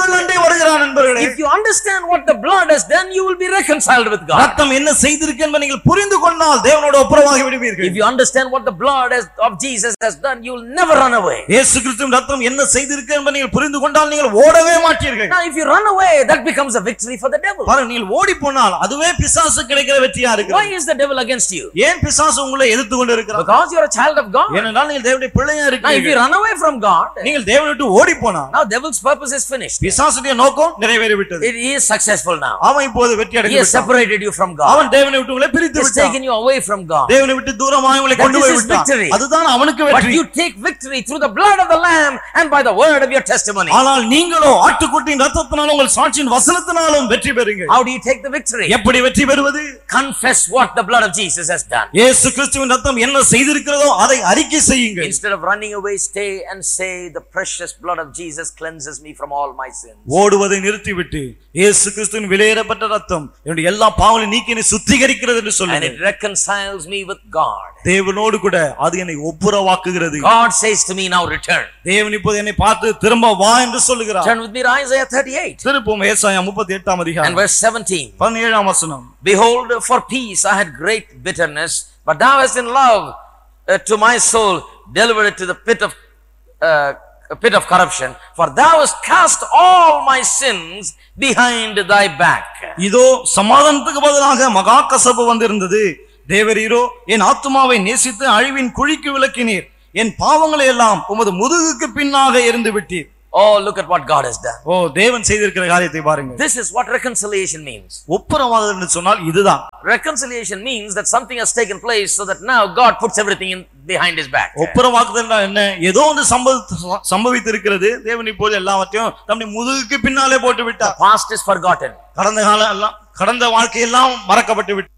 உங்கள் அண்டை வருகிறான் நண்பர்களே. If you understand what the blood has done, you will be reconciled with God. ரத்தம் என்ன செய்திருக்கு என்பதை நீங்கள் புரிந்து கொண்டால் தேவனோடு ஒப்புரவாகி விடுவீர்கள். If you understand what the blood has, of Jesus has done, you will never run away. இயேசு கிறிஸ்துவின் ரத்தம் என்ன செய்திருக்கு என்பதை நீங்கள் புரிந்து கொண்டால் நீங்கள் ஓடவே மாட்டீர்கள். Now if you run away, that becomes a victory for the devil. பாருங்க, நீங்கள் ஓடி போனால் அதுவே பிசாசு கிடைக்கிற வெற்றியா இருக்கு. Why is the devil against you? ஏன் பிசாசு உங்களை எதிர்த்து கொண்டு இருக்கிறார்? Because you are a child of God. ஏனென்றால் நீங்கள் தேவனுடைய பிள்ளையா Now if you இருக்கிறீர்கள். run away from God, நீங்கள் தேவனை விட்டு ஓடி போனால் now devil's purpose is finished. பிசாசுடைய நோக்கம் நிறைவேறி விட்டது. It is successful now. அவன் இப்போது வெற்றி He அடைந்து has விட்டான். separated you from God. அவன் தேவனை விட்டு உங்களை பிரித்து He has விட்டான். taken you away from God. தேவனை விட்டு தூரமாக உங்களை கொண்டு That is போய் his விட்டான். victory. அதுதான் அவனுக்கு But வெற்றி. you take victory through the blood of the Lamb and by the word of your testimony. ஆனால் நீங்களோ ஆட்டுக்குட்டியின் ரத்தத்தினாலும் உங்கள் சாட்சியின் வசனத்தினாலும் வெற்றி பெறுங்கள். How do you take the victory? எப்படி வெற்றி பெறுவது? Confess what the blood of Jesus has done. இயேசு கிறிஸ்துவின் ரத்தம் என்ன செய்திருக்கிறதோ அதை அறிக்கை செய்யுங்கள். Instead of running away, stay and say the precious blood of Jesus cleanses me from all my sins. ஓடுவதை நிறுத்திவிட்டு இயேசு கிறிஸ்துவின் விலையேறப்பட்ட ரத்தம் என்னுடைய எல்லா பாவங்களையும் நீக்கி என்னை சுத்திகரிக்கிறது என்று And சொல்லுங்கள். it reconciles me with God. தேவனோடு கூட அது என்னை ஒப்புரவாக்குகிறது. God says to me, now return. தேவன் இப்போது என்னை பார்த்து திரும்ப வா என்று சொல்லுகிறார். Turn with me to Isaiah thirty-eight திருப்பும் ஏசாயா முப்பத்தி எட்டாம் and அதிகாரம் verse seventeen. பதினேழாம் வசனம். Behold, for peace I had great bitterness, but thou hast in love uh, to my soul delivered it to the pit of uh, a pit of corruption, for thou hast cast all my sins behind thy back. இதோ சமாதானத்துக்கு பதிலாக மகா கசப்பு வந்திருந்தது. தேவரீரோ என் ஆத்துமாவை நேசித்து அழிவின் குழிக்கு விலக்கினீர். என் பாவங்களை எல்லாம் உமது முதுகுக்கு பின்னாக எறிந்து விட்டீர். Oh, look at what God has done. ஓ, தேவன் செய்திருக்கிற காரியத்தை பாருங்கள். This is what reconciliation means. ஒப்புரவாதல் என்று சொன்னால் இதுதான். Reconciliation means that something has taken place so that now God puts everything in behind his back. ஒப்புரவாக்குதல் என்ன? ஏதோ ஒன்று சம்பவித்து இருக்கிறது. தேவன் இப்போது எல்லாவற்றையும் தம்முடைய முதுகுக்கு பின்னாலே போட்டு விட்டார். Past is forgotten. கடந்த காலம் எல்லாம் கடந்த வாழ்க்கை எல்லாம் மறக்கப்பட்டு விட்டது.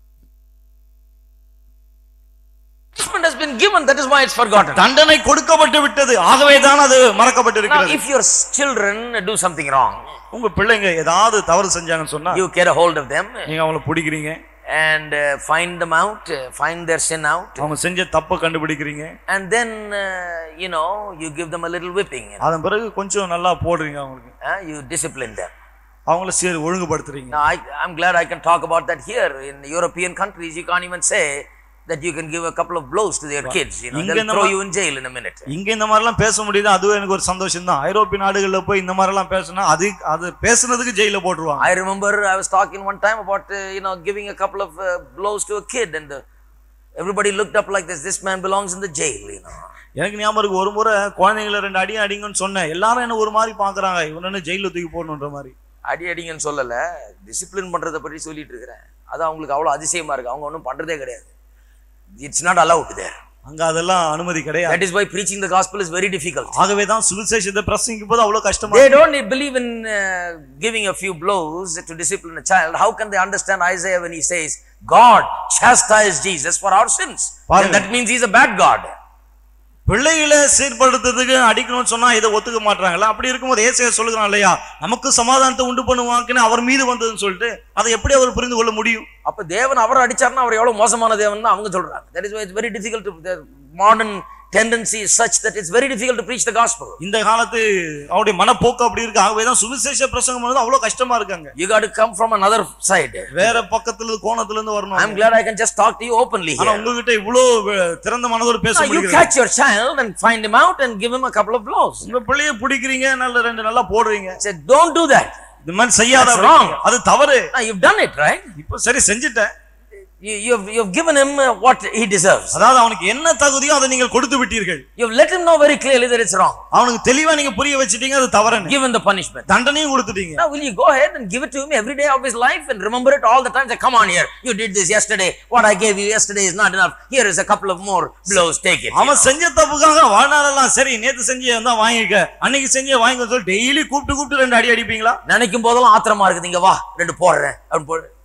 Punishment has been given, that is why it's forgotten. தண்டனை கொடுக்கப்பட்டு விட்டது, ஆகவே தான் அது மறக்கப்பட்டு Now இருக்கிறது. if your children do something wrong, உங்க பிள்ளைங்க ஏதாவது தவறு செஞ்சாங்கன்னு சொன்னா you get a hold of them நீங்க அவங்கள பிடிக்கிறீங்க. and uh, find them out, uh, find their sin out, அவங்க செஞ்ச தப்பை கண்டுபிடிக்கிறீங்க. and then uh, you know, you give them a little whipping. அதன் பிறகு கொஞ்சம் நல்லா போடுறீங்க அவங்களுக்கு. Uh, you discipline them. அவங்கள சரி ஒழுங்குபடுத்துறீங்க. Now I, I'm glad I can talk about that here. In European countries, you can't even say that you can give a couple of blows to their kids. You know, they'll throw you in jail in a minute. இங்க இந்த மாதிரி எல்லாம் பேச முடியுது, அதுவே எனக்கு ஒரு சந்தோஷம் தான். ஐரோப்பிய நாடுகள்ல போய் இந்த மாதிரி எல்லாம் பேசினா அது அது பேசுனதுக்கு ஜெயில போட்டுருவாங்க. I remember I was talking one time about uh, you know, giving a couple of uh, blows to a kid, and uh, everybody looked up like this. This man belongs in the jail, you know. எனக்கு ஞாபகம் இருக்கு, ஒரு முறை குழந்தைங்களை ரெண்டு அடி அடிங்கன்னு சொன்னேன். எல்லாரும் என்ன ஒரு மாதிரி பாக்குறாங்க, இவனு ஜெயில தூக்கி போடணுன்ற மாதிரி. அடி அடிங்கன்னு சொல்லல, டிசிப்ளின் பண்றதை பற்றி சொல்லிட்டு இருக்கிறேன். அது அவங்களுக்கு அவ்வளவு அதிசயமா இருக்கு. அவங்க ஒன்றும் பண்றதே கிடையாது. It's not allowed there. அங்க அதெல்லாம் அனுமதி கிடையாது. That is why preaching the gospel is very difficult. ஆகவே தான் சுவிசேஷத்தை பிரசங்கிக்கும் போது அவ்வளவு கஷ்டமா They don't believe in uh, giving a few blows to discipline a child. How can they understand Isaiah when he says God chastised Jesus for our sins? And that means he's a bad God. பிள்ளைகளை சீர்படுத்துறதுக்கு அடிக்கணும்னு சொன்னா இதை ஒத்துக்க மாட்டாங்கல்ல. அப்படி இருக்கும்போது ஏசாயா சொல்லுகிறான் இல்லையா, நமக்கு சமாதானத்தை உண்டு பண்ணுவாங்கன்னு அவர் மீது வந்ததுன்னு சொல்லிட்டு அதை எப்படி அவர் புரிந்து கொள்ள முடியும்? அப்ப தேவன் அவர் அடிச்சார்னா அவர் எவ்வளவு மோசமான தேவன் அவங்க சொல்றாங்க. That is why it's very difficult to, the modern tendency is such that it's very difficult to preach the gospel. இந்த காலத்து அவருடைய மனப்போக்கு அப்படி இருக்கு. ஆகவே தான் சுவிசேஷ பிரசங்கம் பண்ணது அவ்வளவு கஷ்டமா இருக்காங்க. You got to come from another side. வேற பக்கத்துல கோணத்துல இருந்து வரணும். I'm glad I can just talk to you openly here. ஆனா உங்ககிட்ட இவ்வளவு திறந்த மனதோட பேச முடியுது. You catch your child and find him out and give him a couple of blows. உங்க பிள்ளையை பிடிக்கிறீங்க, நல்ல ரெண்டு நல்லா போடுறீங்க. Say don't do that. இந்த மாதிரி செய்யாத, அது தவறு. Now you've done it, right? இப்போ சரி செஞ்சிட்டேன். You, you've, you've given him what he deserves. அதாவது அவனுக்கு என்ன தகுதியோ அதை நீங்கள் கொடுத்து விட்டீர்கள். You've let him know very clearly that it's wrong. அவனுக்கு தெளிவா நீங்க புரிய வச்சிட்டீங்க, அது தவறுன்னு. Given the punishment. தண்டனையும் கொடுத்துட்டீங்க. Now will you go ahead and give it to him every day of his life and remember it all the time? Say, come on here, you did this yesterday. What I gave you yesterday is not enough. Here is a couple of more blows, take it. அவன் செஞ்ச தப்புக்காக வாழ்நாளெல்லாம் சரி நேத்து செஞ்சே வந்தா வாங்கிக்க, அன்னைக்கு செஞ்சே வாங்கிக்க சொல்லி டெய்லி கூப்பிட்டு கூப்பிட்டு ரெண்டு அடி அடிப்பீங்களா? நினைக்கும் போதெல்லாம் ஆத்திரமா இருக்குது, இங்க வா ரெண்டு போடுறேன் அப்படின்னு போடு.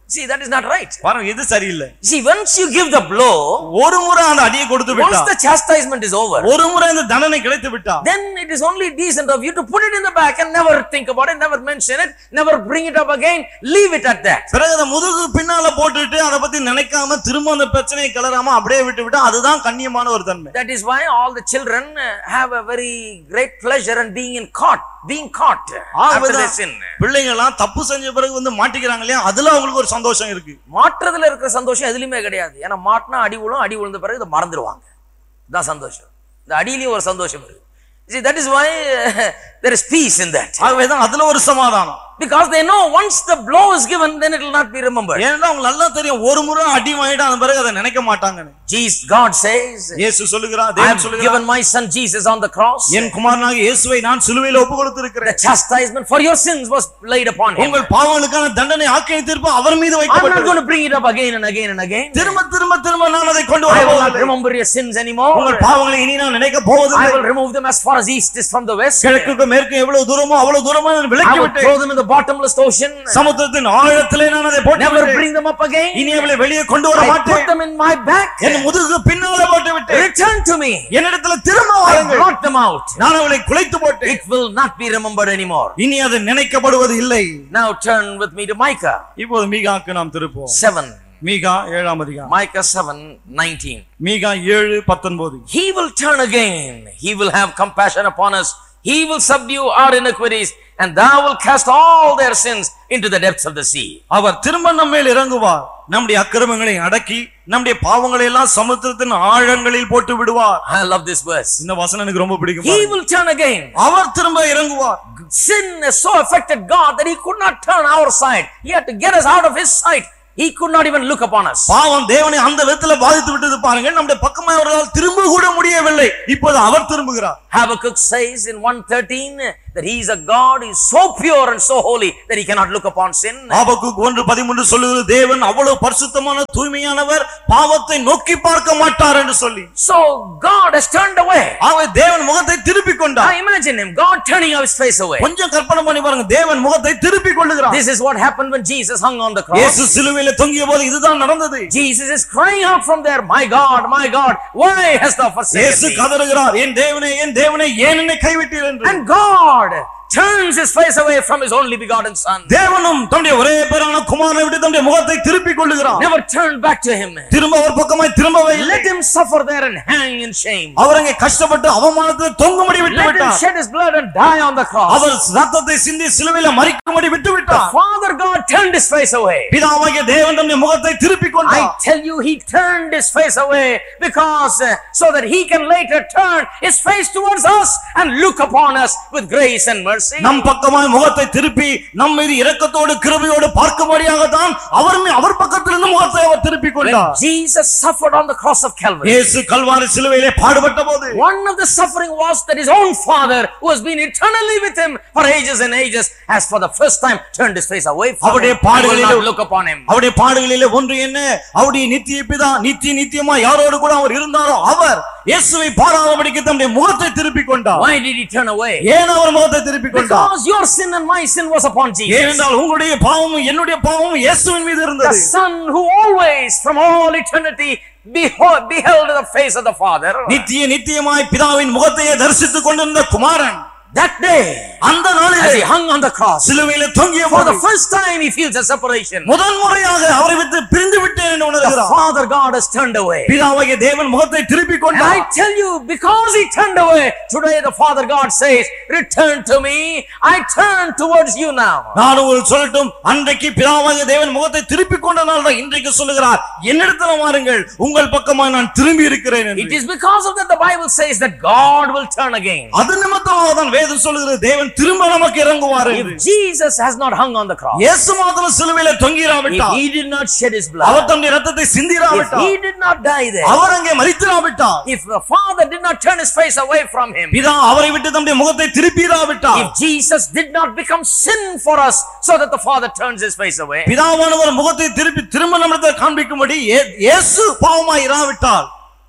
See, that is not right. பாருங்க, இது சரியில்லை. See, once you give the blow, ஒரு முறை அந்த அடியை கொடுத்து விட்டா, once the chastisement is over, ஒரு முறை அந்த தண்டனை கிடைத்து விட்டா, then it is only decent of you to put it in the back and never think about it, never mention it, never bring it up again, leave it at that. பிறகு அந்த முதுகு பின்னால போட்டுட்டு அத பத்தி நினைக்காம திரும்ப அந்த பிரச்சனையை கிளறாம அப்படியே விட்டு விட்டா, அதுதான் கண்ணியமான ஒரு தன்மை. That is why all the children have a very great pleasure in being in caught, being caught after they sin. பிள்ளைங்க எல்லாம் தப்பு செஞ்ச பிறகு வந்து மாட்டிக்கிறாங்க இல்லையா, அதுல அவங்களுக்கு ஒரு சந்தோஷம் இருக்கு. மாற்றத்துல இருக்கிற சந்தோஷம் எதுலயுமே கிடையாது. ஏன்னா மாட்டினா அடி விழும், அடி விழுந்த பிறகு இதை மறந்துடுவாங்க. இதான் சந்தோஷம். இந்த அடியிலேயே ஒரு சந்தோஷம் இருக்கு. See, that is why uh, there is peace in that. ஆகவேதான் அதுல ஒரு சமாதானம். Because they know once the blow is given, then it will not be remembered. ஏன்னா அவங்க நல்லா தெரியும், ஒரு முறை அடி வாங்கிட்டா அந்த பிறகு அதை நினைக்க மாட்டாங்கன்னு. Jesus, God says, இயேசு சொல்லுகிறார், I தேவன் have சொல்லுகிறார், given my son Jesus on the cross. என் குமாரனாகிய இயேசுவை நான் சிலுவையில் ஒப்பு கொடுத்திருக்கிறேன். The chastisement for your sins was laid upon him. உங்கள் பாவங்களுக்கான தண்டனை ஆக்கினை தீர்ப்பு அவர் மீது I'm not வைக்கப்பட்டது. going to bring it up again and again and again. திரும்ப திரும்ப திரும்ப நான் அதை கொண்டு I will not வரவில்லை. remember your sins anymore. உங்கள் பாவங்களை இனி நான் நினைக்க போவதில்லை. I will remove them as far as east is from the west. கிழக்குக்கு மேற்கு எவ்வளவு தூரமோ அவ்வளவு தூரமா நான் I விலக்கி will விட்டேன். throw them in the bottomless ocean. சமுத்திரத்தின் ஆழத்திலே நான் அதை போட்டு Never விட்டேன். bring them up again. இனி அவளை வெளியே கொண்டு வர I put மாட்டேன். them in my back. என் முதுகுக்கு பின்னால போட்டு விட்டேன். Return to me. என்னிடத்துல திரும்ப I வாருங்கள். brought them out. நான் அவளை குலைத்து போட்டேன். It will not be remembered anymore. இனி அது நினைக்கப்படுவது இல்லை. Now turn with me to Micah இப்போது மீகாக்கு நாம் திருப்போம். seven. மீகா ஏழாம் அதிகாரம். Micah seven nineteen. மீகா ஏழு பத்தொன்பது. He will turn again. He will have compassion upon us. He will subdue our iniquities, and thou will cast all their sins into the depths of the sea. அவர் திரும்ப நம்மேல் இறங்குவார், நம்முடைய அக்கிரமங்களை அடக்கி நம்முடைய பாவங்களை எல்லாம் சமுத்திரத்தின் ஆழங்களில் போட்டு விடுவார். I love this verse. இந்த வசனம் எனக்கு ரொம்ப பிடிக்கும். He will turn again. அவர் திரும்ப இறங்குவார். Sin has so affected God that he could not turn our side. He had to get us out of his sight. He could not even look upon us. பாவம் தேவனை அந்த விதத்துல பாதித்து விட்டது பாருங்க. நம்முடைய பக்கமா அவர்களால் திரும்ப கூட முடியவில்லை. இப்போது அவர் திரும்புகிறார். Habakkuk says in one thirteen that he is a God who is so pure and so holy that he cannot look upon sin. ஆபக்குக் ஒன்று பதிமூன்று சொல்லுகிறது, தேவன் அவ்வளவு பரிசுத்தமான தூய்மையானவர், பாவத்தை நோக்கி பார்க்க மாட்டார் என்று சொல்லி. So God has turned away. ஆகவே தேவன் முகத்தை திருப்பிக் கொண்டார். Now imagine him, God turning his face away. கொஞ்சம் கற்பனை பண்ணி பாருங்க, தேவன் முகத்தை திருப்பிக் கொள்ளுகிறார். This is what happened when Jesus hung on the cross. இயேசு சிலுவையில் தொங்கிய போது இதுதான் நடந்தது. Jesus is crying out from there, my God, my God, why hast thou forsaken இயேசு me? கதறுகிறார், என் தேவனே, என் தேவனே, ஏன் என்னை கைவிட்டீர் என்று. And God turns his face away from his only begotten son. தேவனும் தம்முடைய ஒரே பேரான குமாரனை விட்டு தம்முடைய முகத்தை திருப்பிக் கொள்ளுகிறார். Never turned back to him. திரும்ப அவர் பக்கமாய் திரும்பவே இல்லை. Let him suffer there and hang in shame. அவர் அங்கே கஷ்டப்பட்டு அவமானத்தில் தொங்கும்படி விட்டு Let him விட்டார். shed his blood and die on the cross. அவர் ரத்தத்தை சிந்தி சிலுவையில் மரிக்கும்படி விட்டு விட்டார். Father God turned his face away. பிதாவாகிய தேவன் தம்முடைய முகத்தை திருப்பிக் I கொண்டார். tell you, he turned his face away because uh, so that he can later turn his face towards us and look upon us with grace and mercy. நம் பக்கமாய் முகத்தை திருப்பி நம் மீது இரக்கத்தோடு கிருபையோடு பார்க்கும்படியாக தான் அவர் மீ- அவர் பக்கத்திலிருந்து முகத்தை அவர் திருப்பிக் When கொண்டார். Jesus suffered on the cross of Calvary, இயேசு கல்வாரி சிலுவையிலே பாடுபட்ட போது one of the suffering was that his own Father, who has been eternally with him for ages and ages, has for the first time turned his face away from அவருடைய him. He will பாடுகளிலே not look upon him. அவருடைய பாடுகளிலே ஒன்று என்ன, அவருடைய நித்திய பிதா நித்திய நித்தியமா யாரோடு கூட அவர் இருந்தாரோ அவர் இயேசுவை பாராதபடிக்கு தம்முடைய முகத்தை திருப்பிக் கொண்டார். Why did he turn away? ஏன் அவர் முகத்தை திருப்பிக் கொண்டார்? Because your sin and my sin was upon Jesus. ஏனென்றால் உங்களுடைய பாவமும் என்னுடைய பாவமும் இயேசுவின் மீது The இருந்தது. Son who always from all eternity beho- beheld the face of the Father. நித்திய நித்தியமாய் பிதாவின் முகத்தையே தரிசித்துக் கொண்டிருந்த குமாரன் That day, அந்த as he நாளிலே hung on the cross, சிலுவையிலே தொங்கிய for போது the first time he feels a separation. முதல் முறையாக அவரை விட்டு பிரிந்து விட்டேன் என்று The உணர்கிறார். Father God has turned away. பிதாவாகிய தேவன் முகத்தை திருப்பிக் And கொண்டார். I tell you, because he turned away, today the Father God says, return to me, I turn towards you now. நான் உங்களுக்கு சொல்லட்டும், அன்றைக்கு பிதாவாகிய தேவன் முகத்தை திருப்பிக் கொண்டனால தான் இன்றைக்கு சொல்லுகிறார், என்னிடத்தில் வாருங்கள், உங்கள் பக்கமாக நான் திரும்பி இருக்கிறேன் It என்று. is because of that the Bible says that God will turn again. அது நிமித்தமாக தான் வேதம் சொல்லுகிறது, தேவன் திரும்ப நமக்கு இறங்குவார் என்று. If Jesus has not hung on the cross, இயேசு மாத்திரம் சிலுவையிலே if தொங்கிராவிட்டார், he did not shed his blood, அவர் தம்முடைய இரத்தத்தை if சிந்திராவிட்டார், he did not die there, அவர் அங்கே மரித்திராவிட்டார், if the Father did not turn his face away from him, பிதா அவரை விட்டு தம்முடைய முகத்தை திருப்பிராவிட்டார், if Jesus did not become sin for us so that the Father turns his face away, பிதாவானவர் முகத்தை திருப்பி திரும்ப நம்மிடத்தில் காண்பிக்கும்படி இயே- இயேசு பாவமாய் இராவிட்டால்,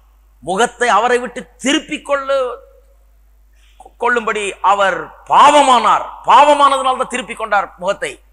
முகத்தை அவரை விட்டு திருப்பிக் கொள்ள கொள்ளும்படி அவர் பாவமானார். பாவமானதுனால தான் திருப்பிக் கொண்டார் முகத்தை.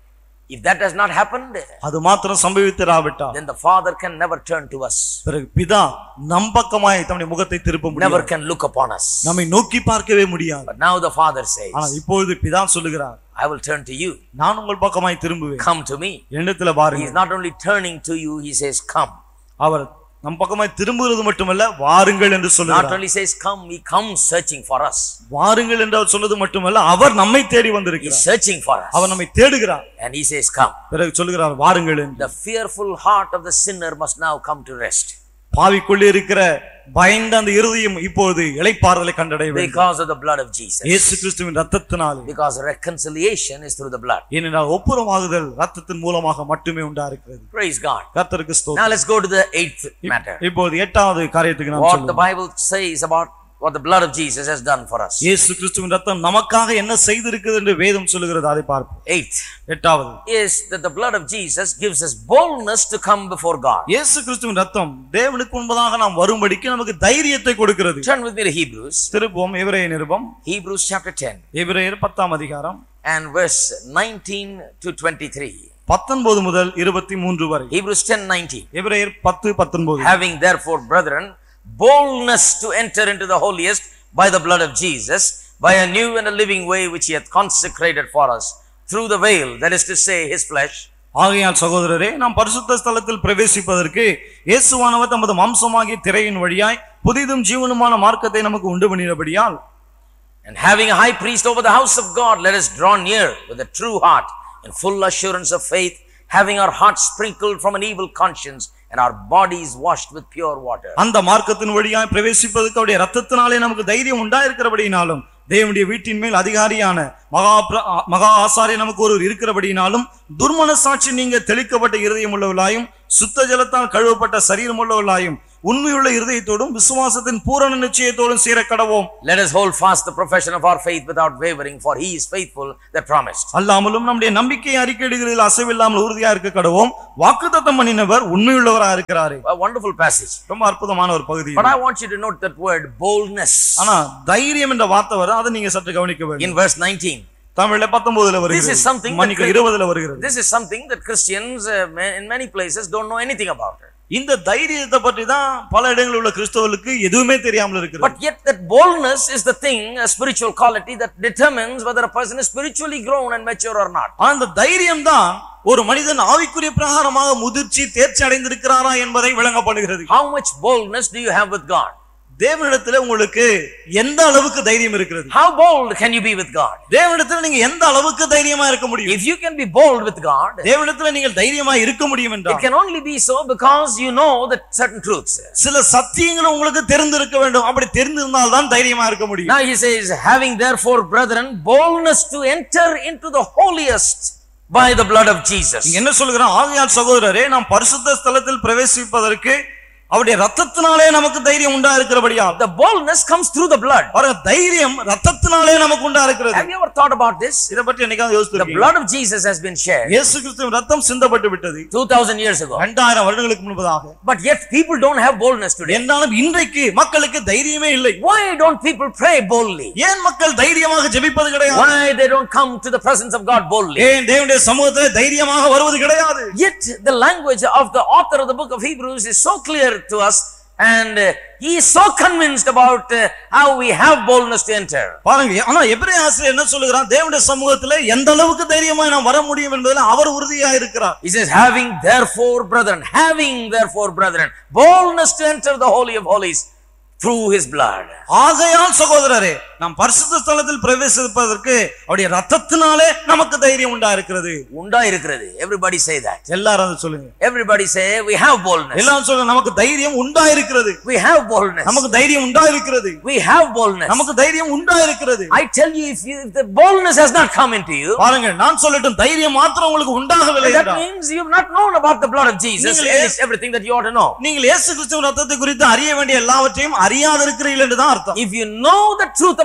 If that has not happened, அது மாத்திரம் சம்பவித்திராவிட்டால் then the Father can never turn to us, பிறகு பிதா நம்பக்கமாய் தம்முடைய முகத்தை திருப்ப never முடியாது, can look upon us. நம்மை நோக்கி பார்க்கவே முடியாது. But now the Father ஆனா says, இப்பொழுது பிதா சொல்லுகிறார், I will turn to you. நான் உங்கள் பக்கமாய் திரும்புவேன், Come to me. என்னிடத்துல He பாருங்க. is not only turning to you, he says, come. அவர் நம் பக்கமாய் திரும்புகிறது மட்டுமல்ல, வாருங்கள் என்று Not சொல்லுகிறார். only says come, he comes searching for us. வாருங்கள் என்று அவர் சொல்வது மட்டுமல்ல, அவர் நம்மை தேடி He's வந்திருக்கிறார், searching for us. அவர் நம்மை தேடுகிறார். And he says, come. பிறகு சொல்லுகிறார், வாருங்கள் என்று. The fearful heart of the sinner must now come to rest பாவிக்குள்ளே இருக்கிற பயந்த அந்த இருதயம் இப்போது இளைப்பாறுதலை கண்டடைய வேண்டும். because of the blood of Jesus. இயேசு கிறிஸ்துவின் இரத்தத்தினாலே. Because reconciliation is through the blood. ஏனென்றால் ஒப்புரவாகுதல் இரத்தத்தின் மூலமாக மட்டுமே உண்டாயிருக்கிறது. Praise God. கர்த்தருக்கு Now ஸ்தோத்திரம். let's go to the eighth matter. இப்போது எட்டாவது காரியத்துக்கு நாம் What the செல்வோம். Bible says about what the blood of Jesus has done for us. இயேசு கிறிஸ்துவின் இரத்தம் நமக்காக என்ன செய்திருக்கிறது என்று வேதம் சொல்லுகிறது, அதை பார்ப்போம். Eighth எட்டாவது, is that the blood of Jesus gives us boldness to come before God. இயேசு கிறிஸ்துவின் இரத்தம் தேவனுக்கு முன்பதாக நாம் வரும்படிக்கு நமக்கு தைரியத்தை கொடுக்கிறது. Turn with me to Hebrews. திருப்போம் எபிரேய நிருபம், Hebrews chapter ten எபிரேயர் பத்தாம் அதிகாரம் and verse nineteen to twenty-three. பத்தொன்பது முதல் இருபத்தி மூன்று வரை. Hebrews ten nineteen. எபிரேயர் பத்து பத்தொன்பது. Having therefore, brethren, boldness to enter into the holiest by the blood of Jesus, by a new and a living way which he hath consecrated for us through the veil, that is to say, his flesh. ஆகையால் சகோதரரே, நாம் பரிசுத்த ஸ்தலத்தில் பிரவேசிப்பதற்கு இயேசுவானவர் தமது மாம்சமாகிய திரையின் வழியாய் புதிதும் ஜீவனுமான மார்க்கத்தை நமக்கு உண்டு பண்ணினபடியால், And having a high priest over the house of God, let us draw near with a true heart and full assurance of faith, having our hearts sprinkled from an evil conscience and our bodies washed with pure water. அந்த மார்க்கத்தின் வழியாய் பிரவேசிப்பதற்கு அவருடைய இரத்தத்தினாலே நமக்கு தைரியம் உண்டாயிருக்கிறபடியினாலும், தேவனுடைய வீட்டின் மேல் அதிகாரியான மகா மகா ஆசாரிய நமக்கு ஒருவர் இருக்கிறபடியினாலும், துர்மனசாட்சி நீங்க தெளிக்கப்பட்ட இருதயம் உள்ளவர்களாயும் சுத்த ஜலத்தால் கழுவப்பட்ட சரீரம் உள்ளவர்களாயும் உண்மையுள்ள இருதயத்தோடும் விசுவாசத்தின் பூரண நிச்சயத்தோடும் சேர கடவோம். Let us hold fast the profession of our faith without wavering, for he is faithful that promised. அல்லாமலும் நம்முடைய நம்பிக்கையை அறிக்கையிடுகிறதில் அசைவில்லாமல் உறுதியா இருக்க கடவோம். வாக்குத்தத்தம் பண்ணினவர் உண்மையுள்ளவராக இருக்கிறாரே. A wonderful passage. ரொம்ப அற்புதமான ஒரு பகுதி. But I want you to note that word boldness. ஆனா தைரியம் என்ற வார்த்தை வர, அதை நீங்க சற்று கவனிக்க வேண்டும். In verse nineteen. தமிழ்ல பத்தொன்பதுல வருகிறது. This is something மன்னிக்க இருபதுல வருகிறது. This is something that Christians uh, in many places don't know anything about it. இந்த தைரியத்தை பற்றி தான் பல இடங்களில் உள்ள கிறிஸ்தவர்களுக்கு எதுவுமே தெரியாமல் இருக்கிறது. But yet that boldness is the thing, a spiritual quality that determines whether a person is spiritually grown and mature or not. அந்த தைரியம் தான் ஒரு மனிதன் ஆவிக்குரிய பிரகாரமாக முதிர்ச்சி தேர்ச்சி அடைந்திருக்கிறாரா என்பதை விளங்கப்படுகிறது. How much boldness do you have with God? தேவனிடத்தில் உங்களுக்கு எந்த அளவுக்கு தைரியம் இருக்கிறது? How bold can you be with God? தேவனிடத்தில் நீங்க எந்த அளவுக்கு தைரியமா இருக்க முடியும்? If you can be bold with God, தேவனிடத்தில் நீங்கள் தைரியமா இருக்க முடியும் it என்றால், can only be so because you know that certain truths. சில சத்தியங்கள் உங்களுக்கு தெரிந்திருக்க வேண்டும். அப்படி தெரிந்திருந்தால் தான் தைரியமா இருக்க முடியும். Now he says, having therefore, brethren, boldness to enter into the holiest by the blood of Jesus. இங்க என்ன சொல்கிறான்? ஆகையால் சகோதரரே, நாம் பரிசுத்த ஸ்தலத்தில் பிரவேசிப்பதற்கு அவருடைய இரத்தத்தினாலே நமக்கு தைரியம் உண்டா இருக்கிறபடியால், The boldness comes through the blood. பாருங்க, தைரியம் இரத்தத்தினாலே நமக்கு உண்டா இருக்கிறது. Have you ever thought about this? இத பற்றி என்னைக்காவது The யோசிச்சிருக்கீங்களா? blood of Jesus has been shed இயேசு கிறிஸ்துவின் இரத்தம் சிந்தப்பட்டு விட்டது two thousand years ago. இரண்டாயிரம் வருடங்களுக்கு முன்பதாக. But yet people don't have boldness today. என்றாலும் இன்றைக்கு மக்களுக்கு தைரியமே இல்லை. Why don't people pray boldly? ஏன் மக்கள் தைரியமாக ஜெபிப்பது கிடையாது? Why they don't come to the presence of God boldly? ஏன் தேவனுடைய சமூகத்திலே தைரியமாக வருவது கிடையாது? Yet the language of the author of the book of Hebrews is so clear to us, and uh, he is so convinced about uh, how we have boldness to enter. பாருங்க, ஆனா எபிரேய ஆசிரியர் என்ன சொல்லுகிறார்? தேவனுடைய சமூகத்திலே எந்த அளவுக்கு தைரியமாய் நாம் வர முடியும் என்பதில் அவர் உறுதியா இருக்கிறார். He says, having therefore, brethren, having therefore, brethren, boldness to enter the holy of holies through his blood. ஆகையால் சகோதரரே, நாம் பரிசுத்த ஸ்தலத்தில் பிரவேசிப்பதற்கு அவருடைய இரத்தத்தினாலே நமக்கு தைரியம் உண்டா இருக்கிறது. உண்டா இருக்கிறது. Everybody say that. எல்லாரும் அதை சொல்லுங்க. Everybody say we have boldness. எல்லாரும் சொல்லுங்க, நமக்கு தைரியம் உண்டா இருக்கிறது. We have boldness. நமக்கு தைரியம் உண்டா இருக்கிறது. We have boldness. நமக்கு தைரியம் உண்டா இருக்கிறது. I tell you, if, you, if the boldness has not come into you, பாருங்க, நான் சொல்லட்டும், தைரியம் மாத்திரம் உங்களுக்கு உண்டாகவில்லை that என்றால், means you have not known about the blood of Jesus. நீங்கள் It is everything that you ought to know. நீங்கள் இயேசு கிறிஸ்துவின் இரத்தத்தை குறித்து அறிய வேண்டிய எல்லாவற்றையும் அறியாதிருக்கிறீர்கள் என்றுதான் அர்த்தம். If you know the truth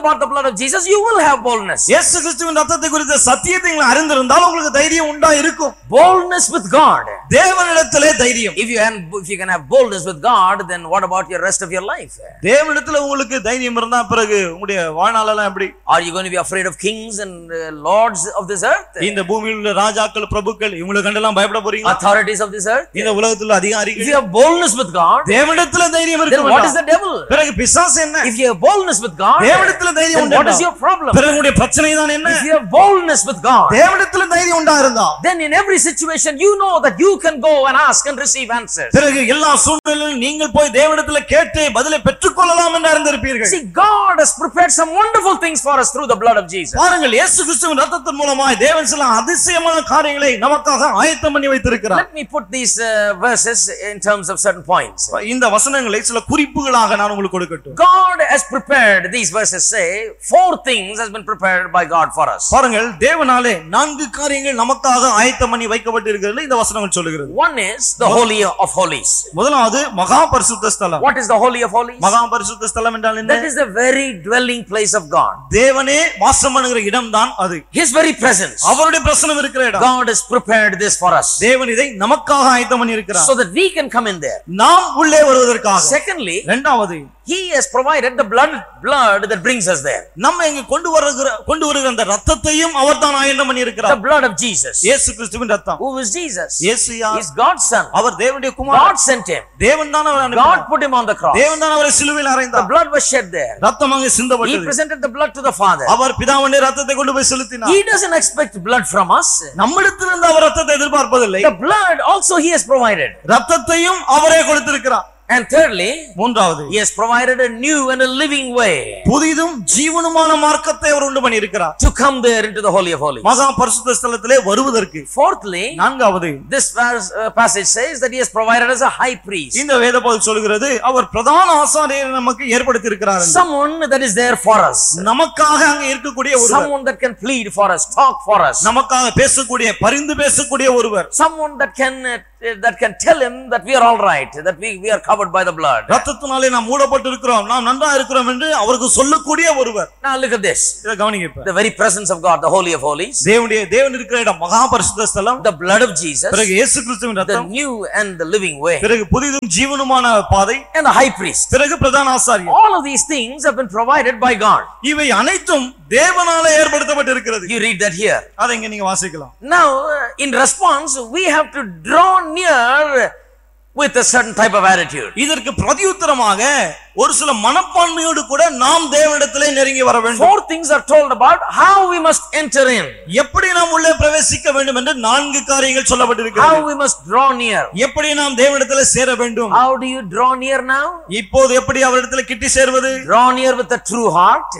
about the blood of Jesus, you will have boldness. இயேசு கிறிஸ்துவின் ரத்தத்தை குறித்த சத்தியத்தை நீங்கள் அறிந்திருந்தால் உங்களுக்கு தைரியம் உண்டா இருக்கும். Boldness with God. தேவனிடத்திலே தைரியம். If you can, if you can have boldness with God, then what about your rest of your life? தேவனிடத்திலே உங்களுக்கு தைரியம் இருந்தா பிறகு உங்களுடைய வாழ்நாளெல்லாம் எப்படி? Are you going to be afraid of kings and uh, lords of this earth? இந்த பூமியில் உள்ள ராஜாக்கள், பிரபுக்கள் இவங்களை கண்டெல்லாம் பயப்பட போறீங்களா? Authorities of this earth? இந்த உலகத்துல அதிகாரிகள். If you have boldness with God, தேவனிடத்திலே தைரியம் இருக்கு. then what is the devil? பிறகு பிசாசு என்ன? If you have boldness with God, தேவனிடத்திலே தைரியம் உண்டா? what is your problem? பிறகு உங்களுடைய பிரச்சனை தான் என்ன? If you have boldness with God, தேவனிடத்திலே தைரியம் உண்டா இருந்தா, then in every situation you know that you can go and ask and receive answers. பிறகு எல்லா சூழ்நிலையிலும் நீங்கள் போய் தேவனிடத்திலே கேட்டு பதிலை பெற்றுக்கொள்ளலாம் என்று அறிந்திருப்பீர்கள். See, God has prepared some wonderful things for us through the blood of Jesus. பாருங்கள், இயேசு கிறிஸ்துவின் இரத்தத்தின் மூலமாய் தேவன் சில அதிசயமான காரியங்களை நமக்காக ஆயத்தம் பண்ணி வைத்திருக்கிறார். Let me put these uh, verses in terms of certain points. இந்த வசனங்களை சில குறிப்புகளாக நான் உங்களுக்கு கொடுக்கட்டும். God has prepared, these verses say, four things has been prepared by God for us. பாருங்கள், தேவனாலே நான்கு காரியங்கள் நமக்காக ஆயத்தம் பண்ணி வைக்கப்பட்டிருக்கிறது இந்த வசனங்கள் சொல்லுகிறது. One is the holy of holies. முதலாவது மகா பரிசுத்த ஸ்தலம். What is the holy of holies? மகா பரிசுத்த ஸ்தலம் என்றால் என்ன? That is the very dwelling place of God. தேவனே வாசம் பண்ணுகிற இடம்தான் அது. His very presence. அவருடைய பிரசன்னம் இருக்கிற இடம். God has prepared this for us. தேவன் இதை நமக்காக ஆயத்தம் பண்ணி இருக்கிறார். So that we can come in there. நாம் உள்ளே வருவதற்காக. Secondly, இரண்டாவது, He has provided the blood blood that brings us there. நம்ம இங்க கொண்டு வருகிற கொண்டு வருகிற அந்த இரத்தத்தையும் அவர்தான் ஆயத்தம் பண்ணி இருக்கிறார். The blood of Jesus. இயேசு கிறிஸ்துவின் இரத்தம். Who is Jesus? இயேசு யார்? He is God's son. அவர் தேவனுடைய குமாரன். God sent him. தேவன் தான் அவரை அனுப்பினார். God put him on the cross. தேவன் தான் அவரை சிலுவையில் அறைந்தார். The blood was shed there. இரத்தம் அங்கே He சிந்தப்பட்டது. presented the blood to the Father. அவர் பிதாவுடைய இரத்தத்தை கொண்டு போய் செலுத்தினார். He doesn't expect blood from us. நம்மிடத்திலிருந்து அவர் இரத்தத்தை எதிர்பார்ப்பதில்லை. The blood also He has provided. இரத்தத்தையும் அவரே கொடுத்திருக்கிறார். And thirdly, மூன்றாவது, He has provided a new and a living way புதிதும் ஜீவனுமான மார்க்கத்தை அவர் உண்டு பண்ணி இருக்கிறார். to come there into the Holy of Holies. மகா பரிசுத்த ஸ்தலத்திலே வருவதற்கு. Fourthly, நான்காவது, this verse, uh, passage says that He has provided us a high priest. இந்த வேத பகுதி சொல்கிறது அவர் பிரதான ஆசாரியரை நமக்கு ஏற்படுத்தி இருக்கிறார். Someone that is there for us. நமக்காக அங்கே இருக்கக்கூடிய ஒருவர். Someone that can plead for us, talk for us. நமக்காக பேசக்கூடிய, பரிந்து பேசக்கூடிய ஒருவர். Someone that can uh, that can tell him that we are all right, that we we are covered by the blood. இரத்தத்தினாலே நாம் மூடப்பட்டிருக்கிறோம், நாம் நன்றா இருக்கிறோம் என்று அவருக்கு சொல்லக்கூடிய ஒருவர். Now look at this. இத கவனிங்க இப்ப. The very presence of God, the Holy of Holies. தேவனுடைய தேவன் இருக்கிற இடம் மகா பரிசுத்த ஸ்தலம். The blood of Jesus. பிறகு இயேசு கிறிஸ்துவின் The இரத்தம். new and the living way. பிறகு புதிதும் ஜீவனுமான பாதை. And the high priest. பிறகு பிரதான ஆசாரியர். All of these things have been provided by God. இவை அனைத்தும் தேவனாலே ஏற்படுத்தப்பட்டிருக்கிறது. You read that here. அதை இங்க நீங்க வாசிக்கலாம். Now, in response, we have to draw near with a certain type of attitude. இதற்கு பிரதியுத்தரமாக ஒரு சில மனப்பான்மையோடு கூட நாம் தேவனிடத்திலே நெருங்கி வர வேண்டும். Four things are told about how we must enter in. எப்படி நாம் உள்ளே பிரவேசிக்க வேண்டும் என்று நான்கு காரியங்கள் சொல்லப்பட்டிருக்கிறது. How we must draw near. எப்படி நாம் தேவனிடத்திலே சேர வேண்டும்? How do you draw near now? இப்போது எப்படி அவரிடத்திலே கிட்டி சேர்வது? Draw near with a true heart.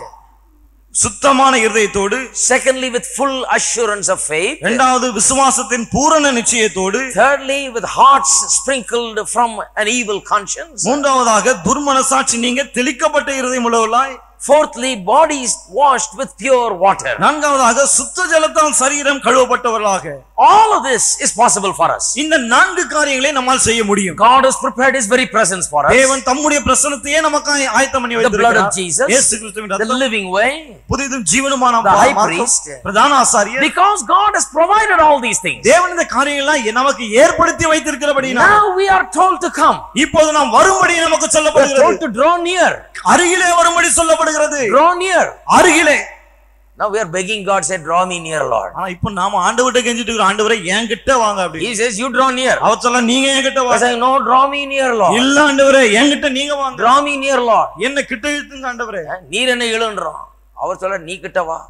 சுத்தமான இருதயத்தோடு. Secondly, with full assurance of faith. இரண்டாவது விசுவாசத்தின் பூரண நிச்சயத்தோடு. Thirdly, with hearts sprinkled from an evil conscience. மூன்றாவதாக துர்மனசாட்சி நீங்க தெளிக்கப்பட்ட இருதயம் உள்ளவர்களாய். Fourthly, bodies washed with pure water. நான்காவதாக சுத்த ஜலத்தால் சரீரம் கழுவப்பட்டவர்களாக. All of this is possible for us. இந்த நான்கு காரியங்களை நம்மால் செய்ய முடியும். God has prepared His very presence for us. தேவன் தம்முடைய பிரசன்னத்தையே நமக்காக ஆயத்தம் பண்ணி The blood of வைத்திருக்கிறார். Jesus, இயேசு கிறிஸ்துவின் the இரத்தம், living way, புதிதும் ஜீவனுமான the high மார்க்கம், priest. பிரதான ஆசாரியர். Because God has provided all these things. தேவன் இந்த காரியங்களை நமக்கு ஏற்படுத்தி வைத்திருக்கிறபடியால் Now we are told to come. இப்போது நாம் வரும்படி நமக்கு We are சொல்லப்படுகிறது. told to draw near. அருகிலே வரும்படி சொல்லப்படுகிறது. Draw near. அருகிலே. Now we are begging God, say, draw me near, Lord. ஆனா இப்போ நாம ஆண்டவர்ட்ட கெஞ்சிட்டு இருக்கோம், ஆண்டவரே என்கிட்ட வாங்க அப்படி. He says, you draw near. அவர் சொல்ல நீங்க என்கிட்ட I வாங்க. say, no, draw me near, Lord. இல்ல ஆண்டவரே என்கிட்ட நீங்க வாங்க. Draw me near, Lord. என்ன கிட்ட இழுத்துங்க ஆண்டவரே. நீர் என்ன இழுன்றோம். அவர் சொல்ல நீ கிட்ட வா.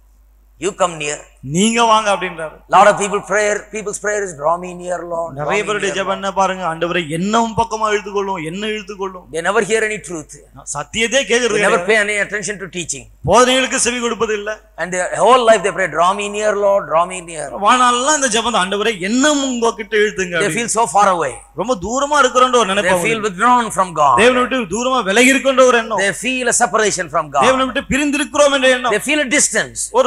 You come near. நீங்க வாங்க அப்படின்றாரு. Lot of people prayer, people's prayer is draw me near, Lord. நிறைய பேருடைய ஜெபம் என்ன பாருங்க, ஆண்டவரே என்னவும் பக்கமா இழுத்துக்கொள்ளும், என்ன இழுத்துக்கொள்ளும். They never hear any truth. சத்தியத்தை கேக்குறது They never இல்ல. pay any attention to teaching. போதனைகளுக்கு செவி கொடுப்பது இல்ல. And their whole life they pray, draw me near, Lord, draw me near. வானாலெல்லாம் இந்த ஜெபம் தான், ஆண்டவரே என்னவும் உங்க கிட்ட இழுத்துங்க. They feel so far away. ரொம்ப தூரமா இருக்கறன்ற ஒரு நினைப்பு. They feel withdrawn from God. தேவனை விட்டு தூரமா விலகி இருக்கன்ற ஒரு எண்ணம். They feel a separation from God. தேவனை விட்டு பிரிந்து இருக்கிறோம் என்ற எண்ணம். They feel a distance. ஒரு தூரத்தை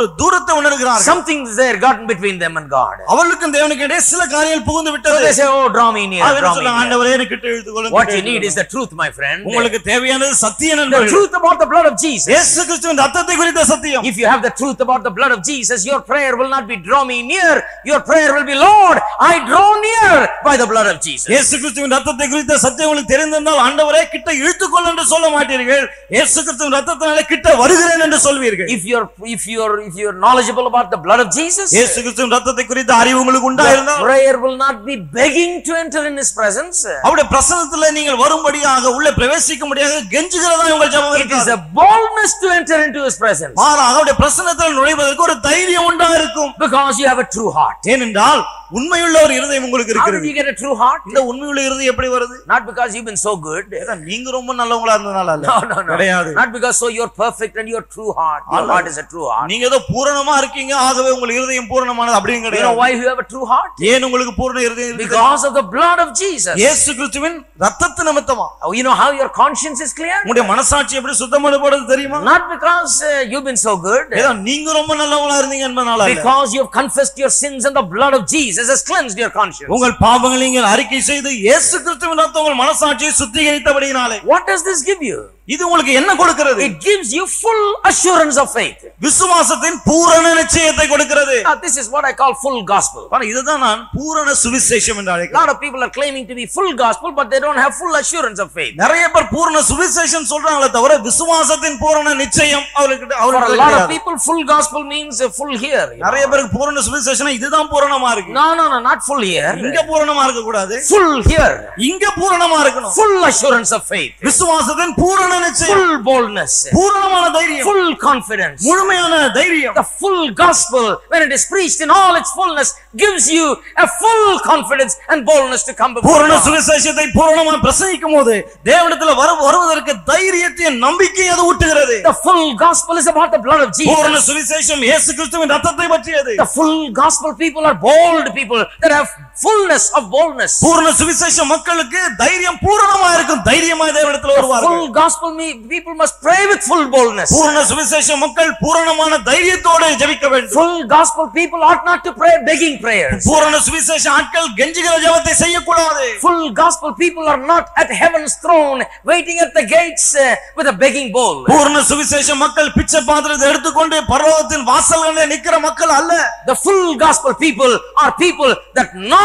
தூரத்தை உணர்கிறார்கள். Something is there gotten between them and God. அவர்களுக்கும் தேவனுக்கும் இடையே சில காரியங்கள் புகுந்து So விட்டது. they say, oh, draw me near, our draw me சொல்றாங்க, near. ஆண்டவரே எனக்கு கிட்ட இழுத்துக்கொள்ளுங்க. What you need is the truth, my friend. உங்களுக்கு தேவையானது சத்தியம் The நண்பர்களே. truth about the blood of Jesus. இயேசு கிறிஸ்துவின் ரத்தத்தை குறித்த சத்தியம். If you have the truth about the blood of Jesus, your prayer will not be draw me near. Your prayer will be, Lord, I draw near by the blood of Jesus. இயேசு கிறிஸ்துவின் ரத்தத்தை குறித்த சத்தியம் உங்களுக்கு தெரிந்திருந்தால் ஆண்டவரே கிட்ட இழுத்துக்கொள் என்று சொல்ல மாட்டீர்கள். இயேசு கிறிஸ்துவின் ரத்தத்தினாலே கிட்ட வருகிறேன் என்று சொல்வீர்கள். If you're if you're if you're knowledgeable about the blood of Jesus, இயேசு கிறிஸ்துவின் ரத்தத்தை குறித்த அறிவு உங்களுக்கு உண்டா your இருந்தால் prayer will not be begging to enter in his presence. அவருடைய பிரசன்னத்திலே நீங்கள் வரும்படியாக உள்ளே பிரவேசிக்கும்படியாக கெஞ்சுகிறதா உங்கள் ஜெபம் It is இருக்காது. a boldness to enter into his presence மாறாக அவருடைய பிரசன்னத்தில் நுழைவதற்கு ஒரு தைரியம் உண்டா இருக்கும். because you have a true heart. ஏனென்றால் உண்மையுள்ள ஒரு இருதயம் உங்களுக்கு How did இருக்கிறது. you get a true heart? இந்த உண்மையுள்ள இருதயம் எப்படி வருது? Not because you've been so good. ஏதா நீங்க ரொம்ப நல்லவங்களா இருந்தனால அல்ல. No, no, no. கிடையாது. Not because so you're perfect and you're true heart. Your heart is a true heart. நீங்க ஏதோ பூரணமா இருக்கீங்க ஆகவே உங்கள் இருதயம் பூரணமானது அப்படிங்க You know கிடையாது. why you have a true heart? ஏன் உங்களுக்கு பூரண இருதயம் இருக்குது? Because of the blood of Jesus. இயேசு கிறிஸ்துவின் இரத்தத்து நிமித்தமா. You know how your conscience is clear? உங்களுடைய மனசாட்சி எப்படி சுத்தமானது தெரியுமா? Not because uh, you've been so good. ஏதோ நீங்க ரொம்ப நல்லவங்களா இருந்தீங்க என்பதனால அல்ல. Because you've confessed your sins and the blood of Jesus has cleansed your conscience. உங்கள் பாவங்களை நீங்கள் அறிக்கை செய்து இயேசு கிறிஸ்துவின் இரத்தம் உங்கள் மனசாட்சியை சுத்திகரித்தபடியினாலே. What does this give you? இது உங்களுக்கு என்ன கொடுக்கிறது? It gives you full assurance of faith. விசுவாசத்தின் பூரண நிச்சயத்தை கொடுக்கிறது. Now, this is what I call full gospel. பாருங்க இதுதான் நான் பூரண சுவிசேஷம் என்று A அழைக்கிறேன். lot of people are claiming to be full gospel, but they don't have full assurance of faith. நிறைய பேர் பூரண சுவிசேஷம் சொல்றாங்களே தவிர விசுவாசத்தின் பூரண நிச்சயம் அவங்களுக்கு For a அவங்களுக்கு lot of கிடையாது. people, full gospel means uh, full here. you know. நிறைய பேருக்கு பூரண சுவிசேஷம் இதுதான் பூரணமா இருக்கு. No, no, no, not full here. இங்க பூரணமா இருக்க கூடாது. Full here. இங்க பூரணமா இருக்கணும். Full assurance of faith. விசுவாசத்தின் பூரண நிச்சயம், Full boldness. பூரணமான தைரியம், Full confidence. முழுமையான தைரியம். The full gospel, when it is preached in all its fullness, gives you a full confidence and boldness to come before பூரண God. சுவிசேஷத்தை பூரணமா பிரசங்கிக்கும் போது தேவனிடத்தில் வர வருவதற்கு தைரியத்தையும் நம்பிக்கையை அது ஊட்டுகிறது. The full gospel is about the blood of பூரண Jesus. சுவிசேஷம் இயேசு கிறிஸ்துவின் இரத்தத்தை பற்றியது. The full gospel people are bold people that have fullness of boldness. பூரண சுவிசேஷ மக்களுக்கு தைரியம் பூரணமா இருக்கும். தைரியமா தேவனிடத்தில் வருவார்கள். Full gospel me people must pray with full boldness. பூரண சுவிசேஷ மக்கள் பூரணமான தைரியத்தோடு ஜெபிக்க வேண்டும். Full gospel people ought not to pray begging prayers. பூரண சுவிசேஷ ஆட்கள் கெஞ்சுகிற ஜெபத்தை செய்யக்கூடாது. Full gospel people are not at heaven's throne waiting at the gates uh, with a begging bowl. பூரண சுவிசேஷ மக்கள் பிச்சை பாத்திரத்தை எடுத்துக்கொண்டு பரலோகத்தின் வாசல்களில் நிக்கிற மக்கள் அல்ல. The full gospel people are people that knock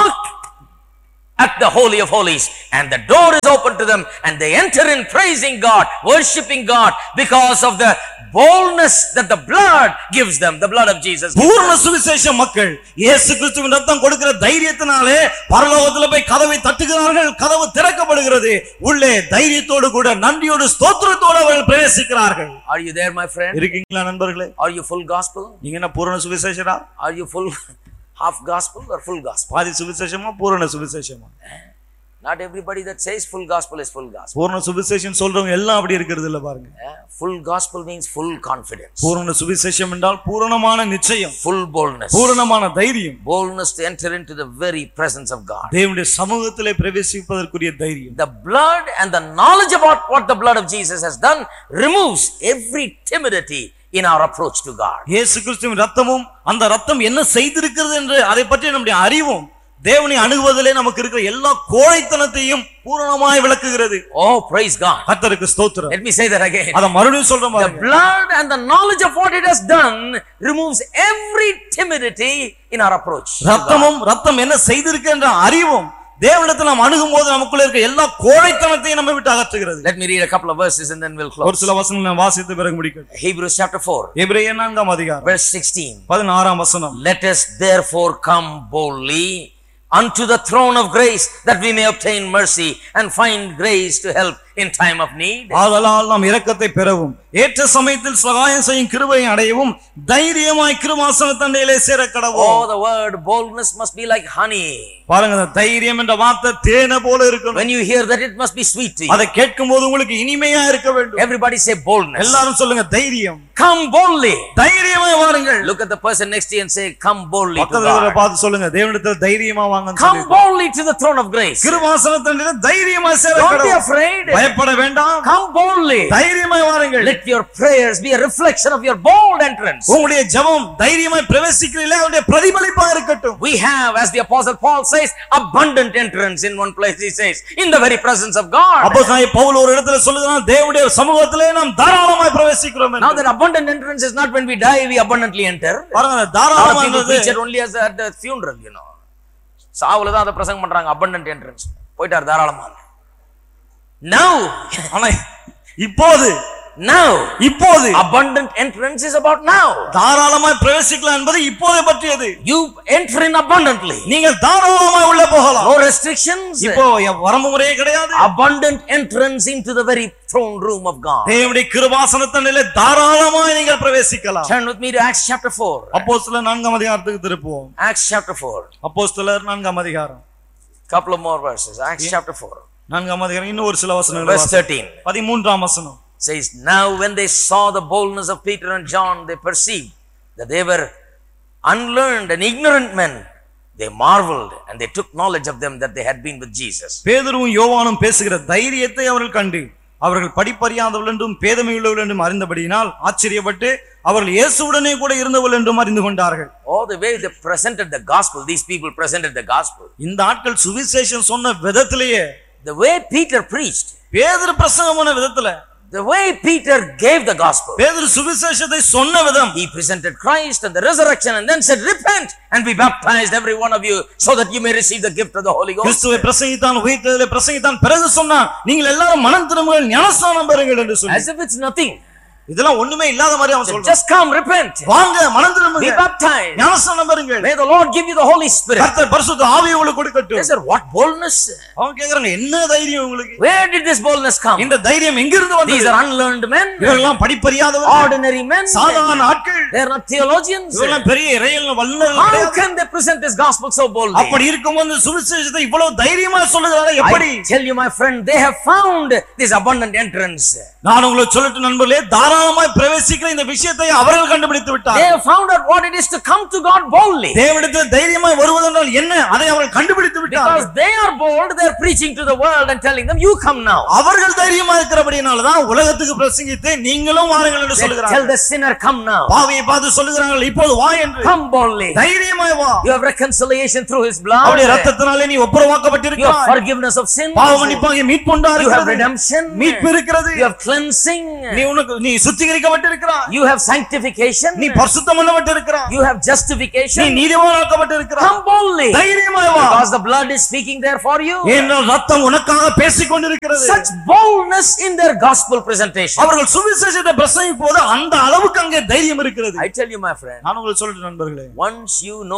at the holy of holies and the door is open to them and they enter in praising God, worshiping God because of the boldness that the blood gives them, the blood of Jesus. பூரண சுவிசேஷ மக்கள் இயேசு கிறிஸ்துவின் இரத்தம் கொடுக்கிற தைரியத்தினாலே பரலோகத்தில் போய் கதவை தட்டுகிறார்கள். கதவு திறக்கப்படுகிறது. உள்ளே தைரியத்தோடு கூட நன்றியோடு ஸ்தோத்திரத்தோடு அவர்கள் பிரவேசிக்கிறார்கள். Are you there, my friend? இருக்கீங்களா நண்பர்களே? Are you full gospel? நீங்க என்ன பூரண சுவிசேஷரா? Are you full half gospel or full gospel? பாதி சுவிசேஷமா பூரண சுவிசேஷமா? Not everybody that says full gospel is full gospel. பூரண சுவிசேஷம் சொல்றவங்க எல்லாம் அப்படி இருக்கிறது இல்ல பாருங்க. Eh? Full gospel means full confidence. பூரண சுவிசேஷம் என்றால் பூரணமான நிச்சயம், Full boldness. பூரணமான தைரியம், Boldness to enter into the very presence of God. தேவனுடைய சமூகத்திலே பிரவேசிப்பதற்குரிய தைரியம். The blood and the knowledge about what the blood of Jesus has done removes every timidity in our approach to God. இயேசு கிறிஸ்துவின் இரத்தமும் அந்த இரத்தம் என்ன செய்திருக்கிறது என்று அதை பற்றி நம்முடைய அறிவும் தேவனை அணுகுவதிலே நமக்கு இருக்கிற எல்லா கோழைத்தனத்தையும் பூரணமாய் விளக்குகிறது. Oh, praise God. கர்த்தருக்கு ஸ்தோத்திரம். Let me say that again. அத மறுபடியும் சொல்றேன் The பாருங்க. blood and the knowledge of what it has done removes every timidity in our approach. இரத்தமும் இரத்தம் என்ன செய்திருக்கு என்ற அறிவும் தேவனிடத்தில் நாம் அணுகும் போது நமக்குள்ள இருக்க எல்லா கோழைத்தனத்தையும் நம்ம விட்டு அகற்றுகிறது. Let me read a couple of verses and then we'll ஒரு close. சில வசனங்களை நான் வாசித்து பிறகு முடிக்கிறேன். Hebrews chapter four, எபிரேயர் நான்காம் அதிகாரம் verse sixteen. பதினாறாம் வசனம். Let us therefore come boldly unto the throne of grace, that we may obtain mercy and find grace to help in time of need. ஆதலால் நாம் இரக்கத்தை பெறவும் ஏற்ற சமயத்தில் சகாயம் செய்யும் கிருபையை அடையவும் தைரியமாய் கிருபாசன தண்டையிலே சேர கடவோம். Oh, the word boldness must be like honey. பாருங்க, அந்த தைரியம் என்ற வார்த்தை தேனை போல இருக்கணும். When you hear that, it must be sweet to you. அதை கேட்கும்போது உங்களுக்கு இனிமையா இருக்க வேண்டும். Everybody say boldness. எல்லாரும் சொல்லுங்க தைரியம். Come boldly. தைரியமாய் வாருங்கள். Look at the person next to you and say, come boldly to பக்கத்துல God. பார்த்து சொல்லுங்க தேவனிடத்தில் தைரியமா வாங்கன்னு Come சொல்லுங்க. boldly to the throne of grace. கிருபாசன தண்டையிலே தைரியமாய் சேர Don't be கடவோம். afraid. பயப்பட வேண்டாம். Come boldly. தைரியமாய் வாருங்கள். Let your prayers be a reflection of your bold entrance. உங்களுடைய ஜெபம் தைரியமாய் பிரவேசிக்கிறீர்களே அதனுடைய பிரதிபலிப்பா இருக்கட்டும். We have, as the apostle Paul says, abundant entrance. In one place he says, in the very presence of God. அப்போஸ்தலனாகிய பவுல் ஒரு இடத்துல சொல்லுகிறான், தேவனுடைய சமூகத்திலே நாம் தாராளமாய் பிரவேசிக்கிறோம் என்று. Now that abundant entrance is not when we die we abundantly enter. பாருங்க, தாராளமானது preacher only as at the funeral, you know. சாவுல தான் அத பிரசங்கம் பண்றாங்க, abundant entrance. போய்ட்டார் தாராளமா. Now, ஆனா இப்போது now இப்போது abundant entrance is about now. தாராளமாய் பிரவேசிக்கலாம் என்பது இப்போது பற்றியது. You enter in abundantly. நீங்கள் தாராளமாய் உள்ள போகலாம். No restrictions. இப்போ வரம்பு முறையே கிடையாது. Abundant entrance into the very throne room of God. தேவனுடைய கிருபாசனத்திலே தாராளமாய் நீங்கள் பிரவேசிக்கலாம். Turn with me to Acts chapter four. அப்போஸ்தலர் நான்காம் அதிகாரத்துக்கு திருப்புவோம். Acts chapter four. அப்போஸ்தலர் நான்காம் அதிகாரம். Couple of more verses. Acts chapter four. நான்காம் அதிகாரம் இன்னும் ஒரு சில வசனங்கள். Verse thirteen. பதிமூன்றாம் வசனம். Says, now when they saw the boldness of Peter and John, they perceived that they were unlearned and ignorant men. They marveled and they took knowledge of them that they had been with Jesus. பேதுருவும் யோவானும் பேசுகிற தைரியத்தை அவர்கள் கண்டு அவர்கள் படிப்பறியாதவர்கள் என்றும் பேதமையுள்ளவர்கள் என்றும் அறிந்தபடியினால் ஆச்சரியப்பட்டு அவர்கள் இயேசுவுடனே கூட இருந்தவர்கள் என்றும் அறிந்து கொண்டார்கள். All the way they presented the gospel, these people presented the gospel. இந்த ஆட்கள் சுவிசேஷம் சொன்ன விதத்திலேயே, the way Peter preached, பேதுரு பிரசங்கம் பண்ண விதத்துல, the way Peter gave the gospel, பேதுரு சுவிசேஷத்தை சொன்ன விதம், he presented Christ and the resurrection and then said, repent and be baptized every one of you so that you may receive the gift of the Holy Ghost. கிறிஸ்துவை பிரசங்கித்தான், உயிர்த்தெழுதலை பிரசங்கித்தான், பிறகு சொன்னான், நீங்கள் எல்லாரும் மனம் திரும்புங்கள், ஞானஸ்நானம் பெறுங்கள் என்று சொன்னார். As if it's nothing. இதெல்லாம் ஒண்ணுமே இல்லாத மாதிரி அவன் சொல்றான். Just come, repent. வாங்க, மனம் திரும்புங்க, be baptized, ஞானஸ்நானம் பெறுங்கள். May the Lord give you the Holy Spirit. கர்த்தர் பரிசுத்த ஆவியை உங்களுக்கு கொடுக்கட்டும். They said, what boldness? அவன் கேக்குறாங்க, என்ன தைரியம் உங்களுக்கு? Where did this boldness come? இந்த தைரியம் எங்க இருந்து வந்தது? These are unlearned men, இவர்கள்லாம் படிப்பறியாதவர்கள், ordinary men, சாதாரண ஆட்கள், they are not theologians. இவர்கள்லாம் பெரிய இறையியல் வல்லுநர்கள் How கிடையாது. can they present this gospel so boldly? அப்படி இருக்கும்போது சுவிசேஷத்தை இவ்வளவு தைரியமா சொல்லுகிறாங்க எப்படி? I tell you my friend, they have found this abundant entrance. நான் உங்களுக்கு சொல்லட்டு நண்பர்களே, தாராளமாய் பிரவேசிக்கிற இந்த விஷயத்தை அவர்கள் கண்டுபிடித்து விட்டார்கள். They have found out what it is to come to God boldly. தேவனிடத்தில் தைரியமாய் வருவதென்றால் என்ன, அதை அவர்கள் கண்டுபிடித்து விட்டார்கள். Because they are bold, they are preaching to the world and telling them, you come now. அவர்கள் தைரியமா இருக்கிறபடியால தான் உலகத்துக்கு பிரசங்கித்து நீங்களும் வாருங்கள் என்று சொல்கிறார்கள். Tell the sinner, come now. பாவியை பார்த்து சொல்கிறார்கள், இப்போது வா என்று. Come boldly. தைரியமாய் வா. You have reconciliation through his blood. அவருடைய இரத்தத்தினாலே நீ You ஒப்புரவாக்கப்பட்டிருக்கிறாய். have forgiveness of sins. பாவமன்னிப்பாகிய மீட்பு You have உண்டாகிறது. redemption. மீட்பு இருக்கிறது. You have cleansing. நீ உனக்கு நீ சுத்திகரிக்கப்பட்டிருக்கிறாய். You have sanctification. நீ பரிசுத்தம் பண்ணப்பட்டிருக்கிறாய். You have நீ justification. நீதிமானாக்கப்பட்டிருக்கிறாய். Come boldly. தைரியமாய் வா. Because the blood is speaking there for you. ஏனென்றால் இரத்தம் உனக்காக பேசிக் கொண்டிருக்கிறது. Such boldness in their gospel presentation. அவர்கள் சுவிசேஷத்தை பிரசங்கிக்கும் போது அந்த அளவுக்கு அங்கே தைரியம் இருக்கிறது. I tell you my friend, நான் உங்களுக்கு சொல்றேன் நண்பர்களே, once you know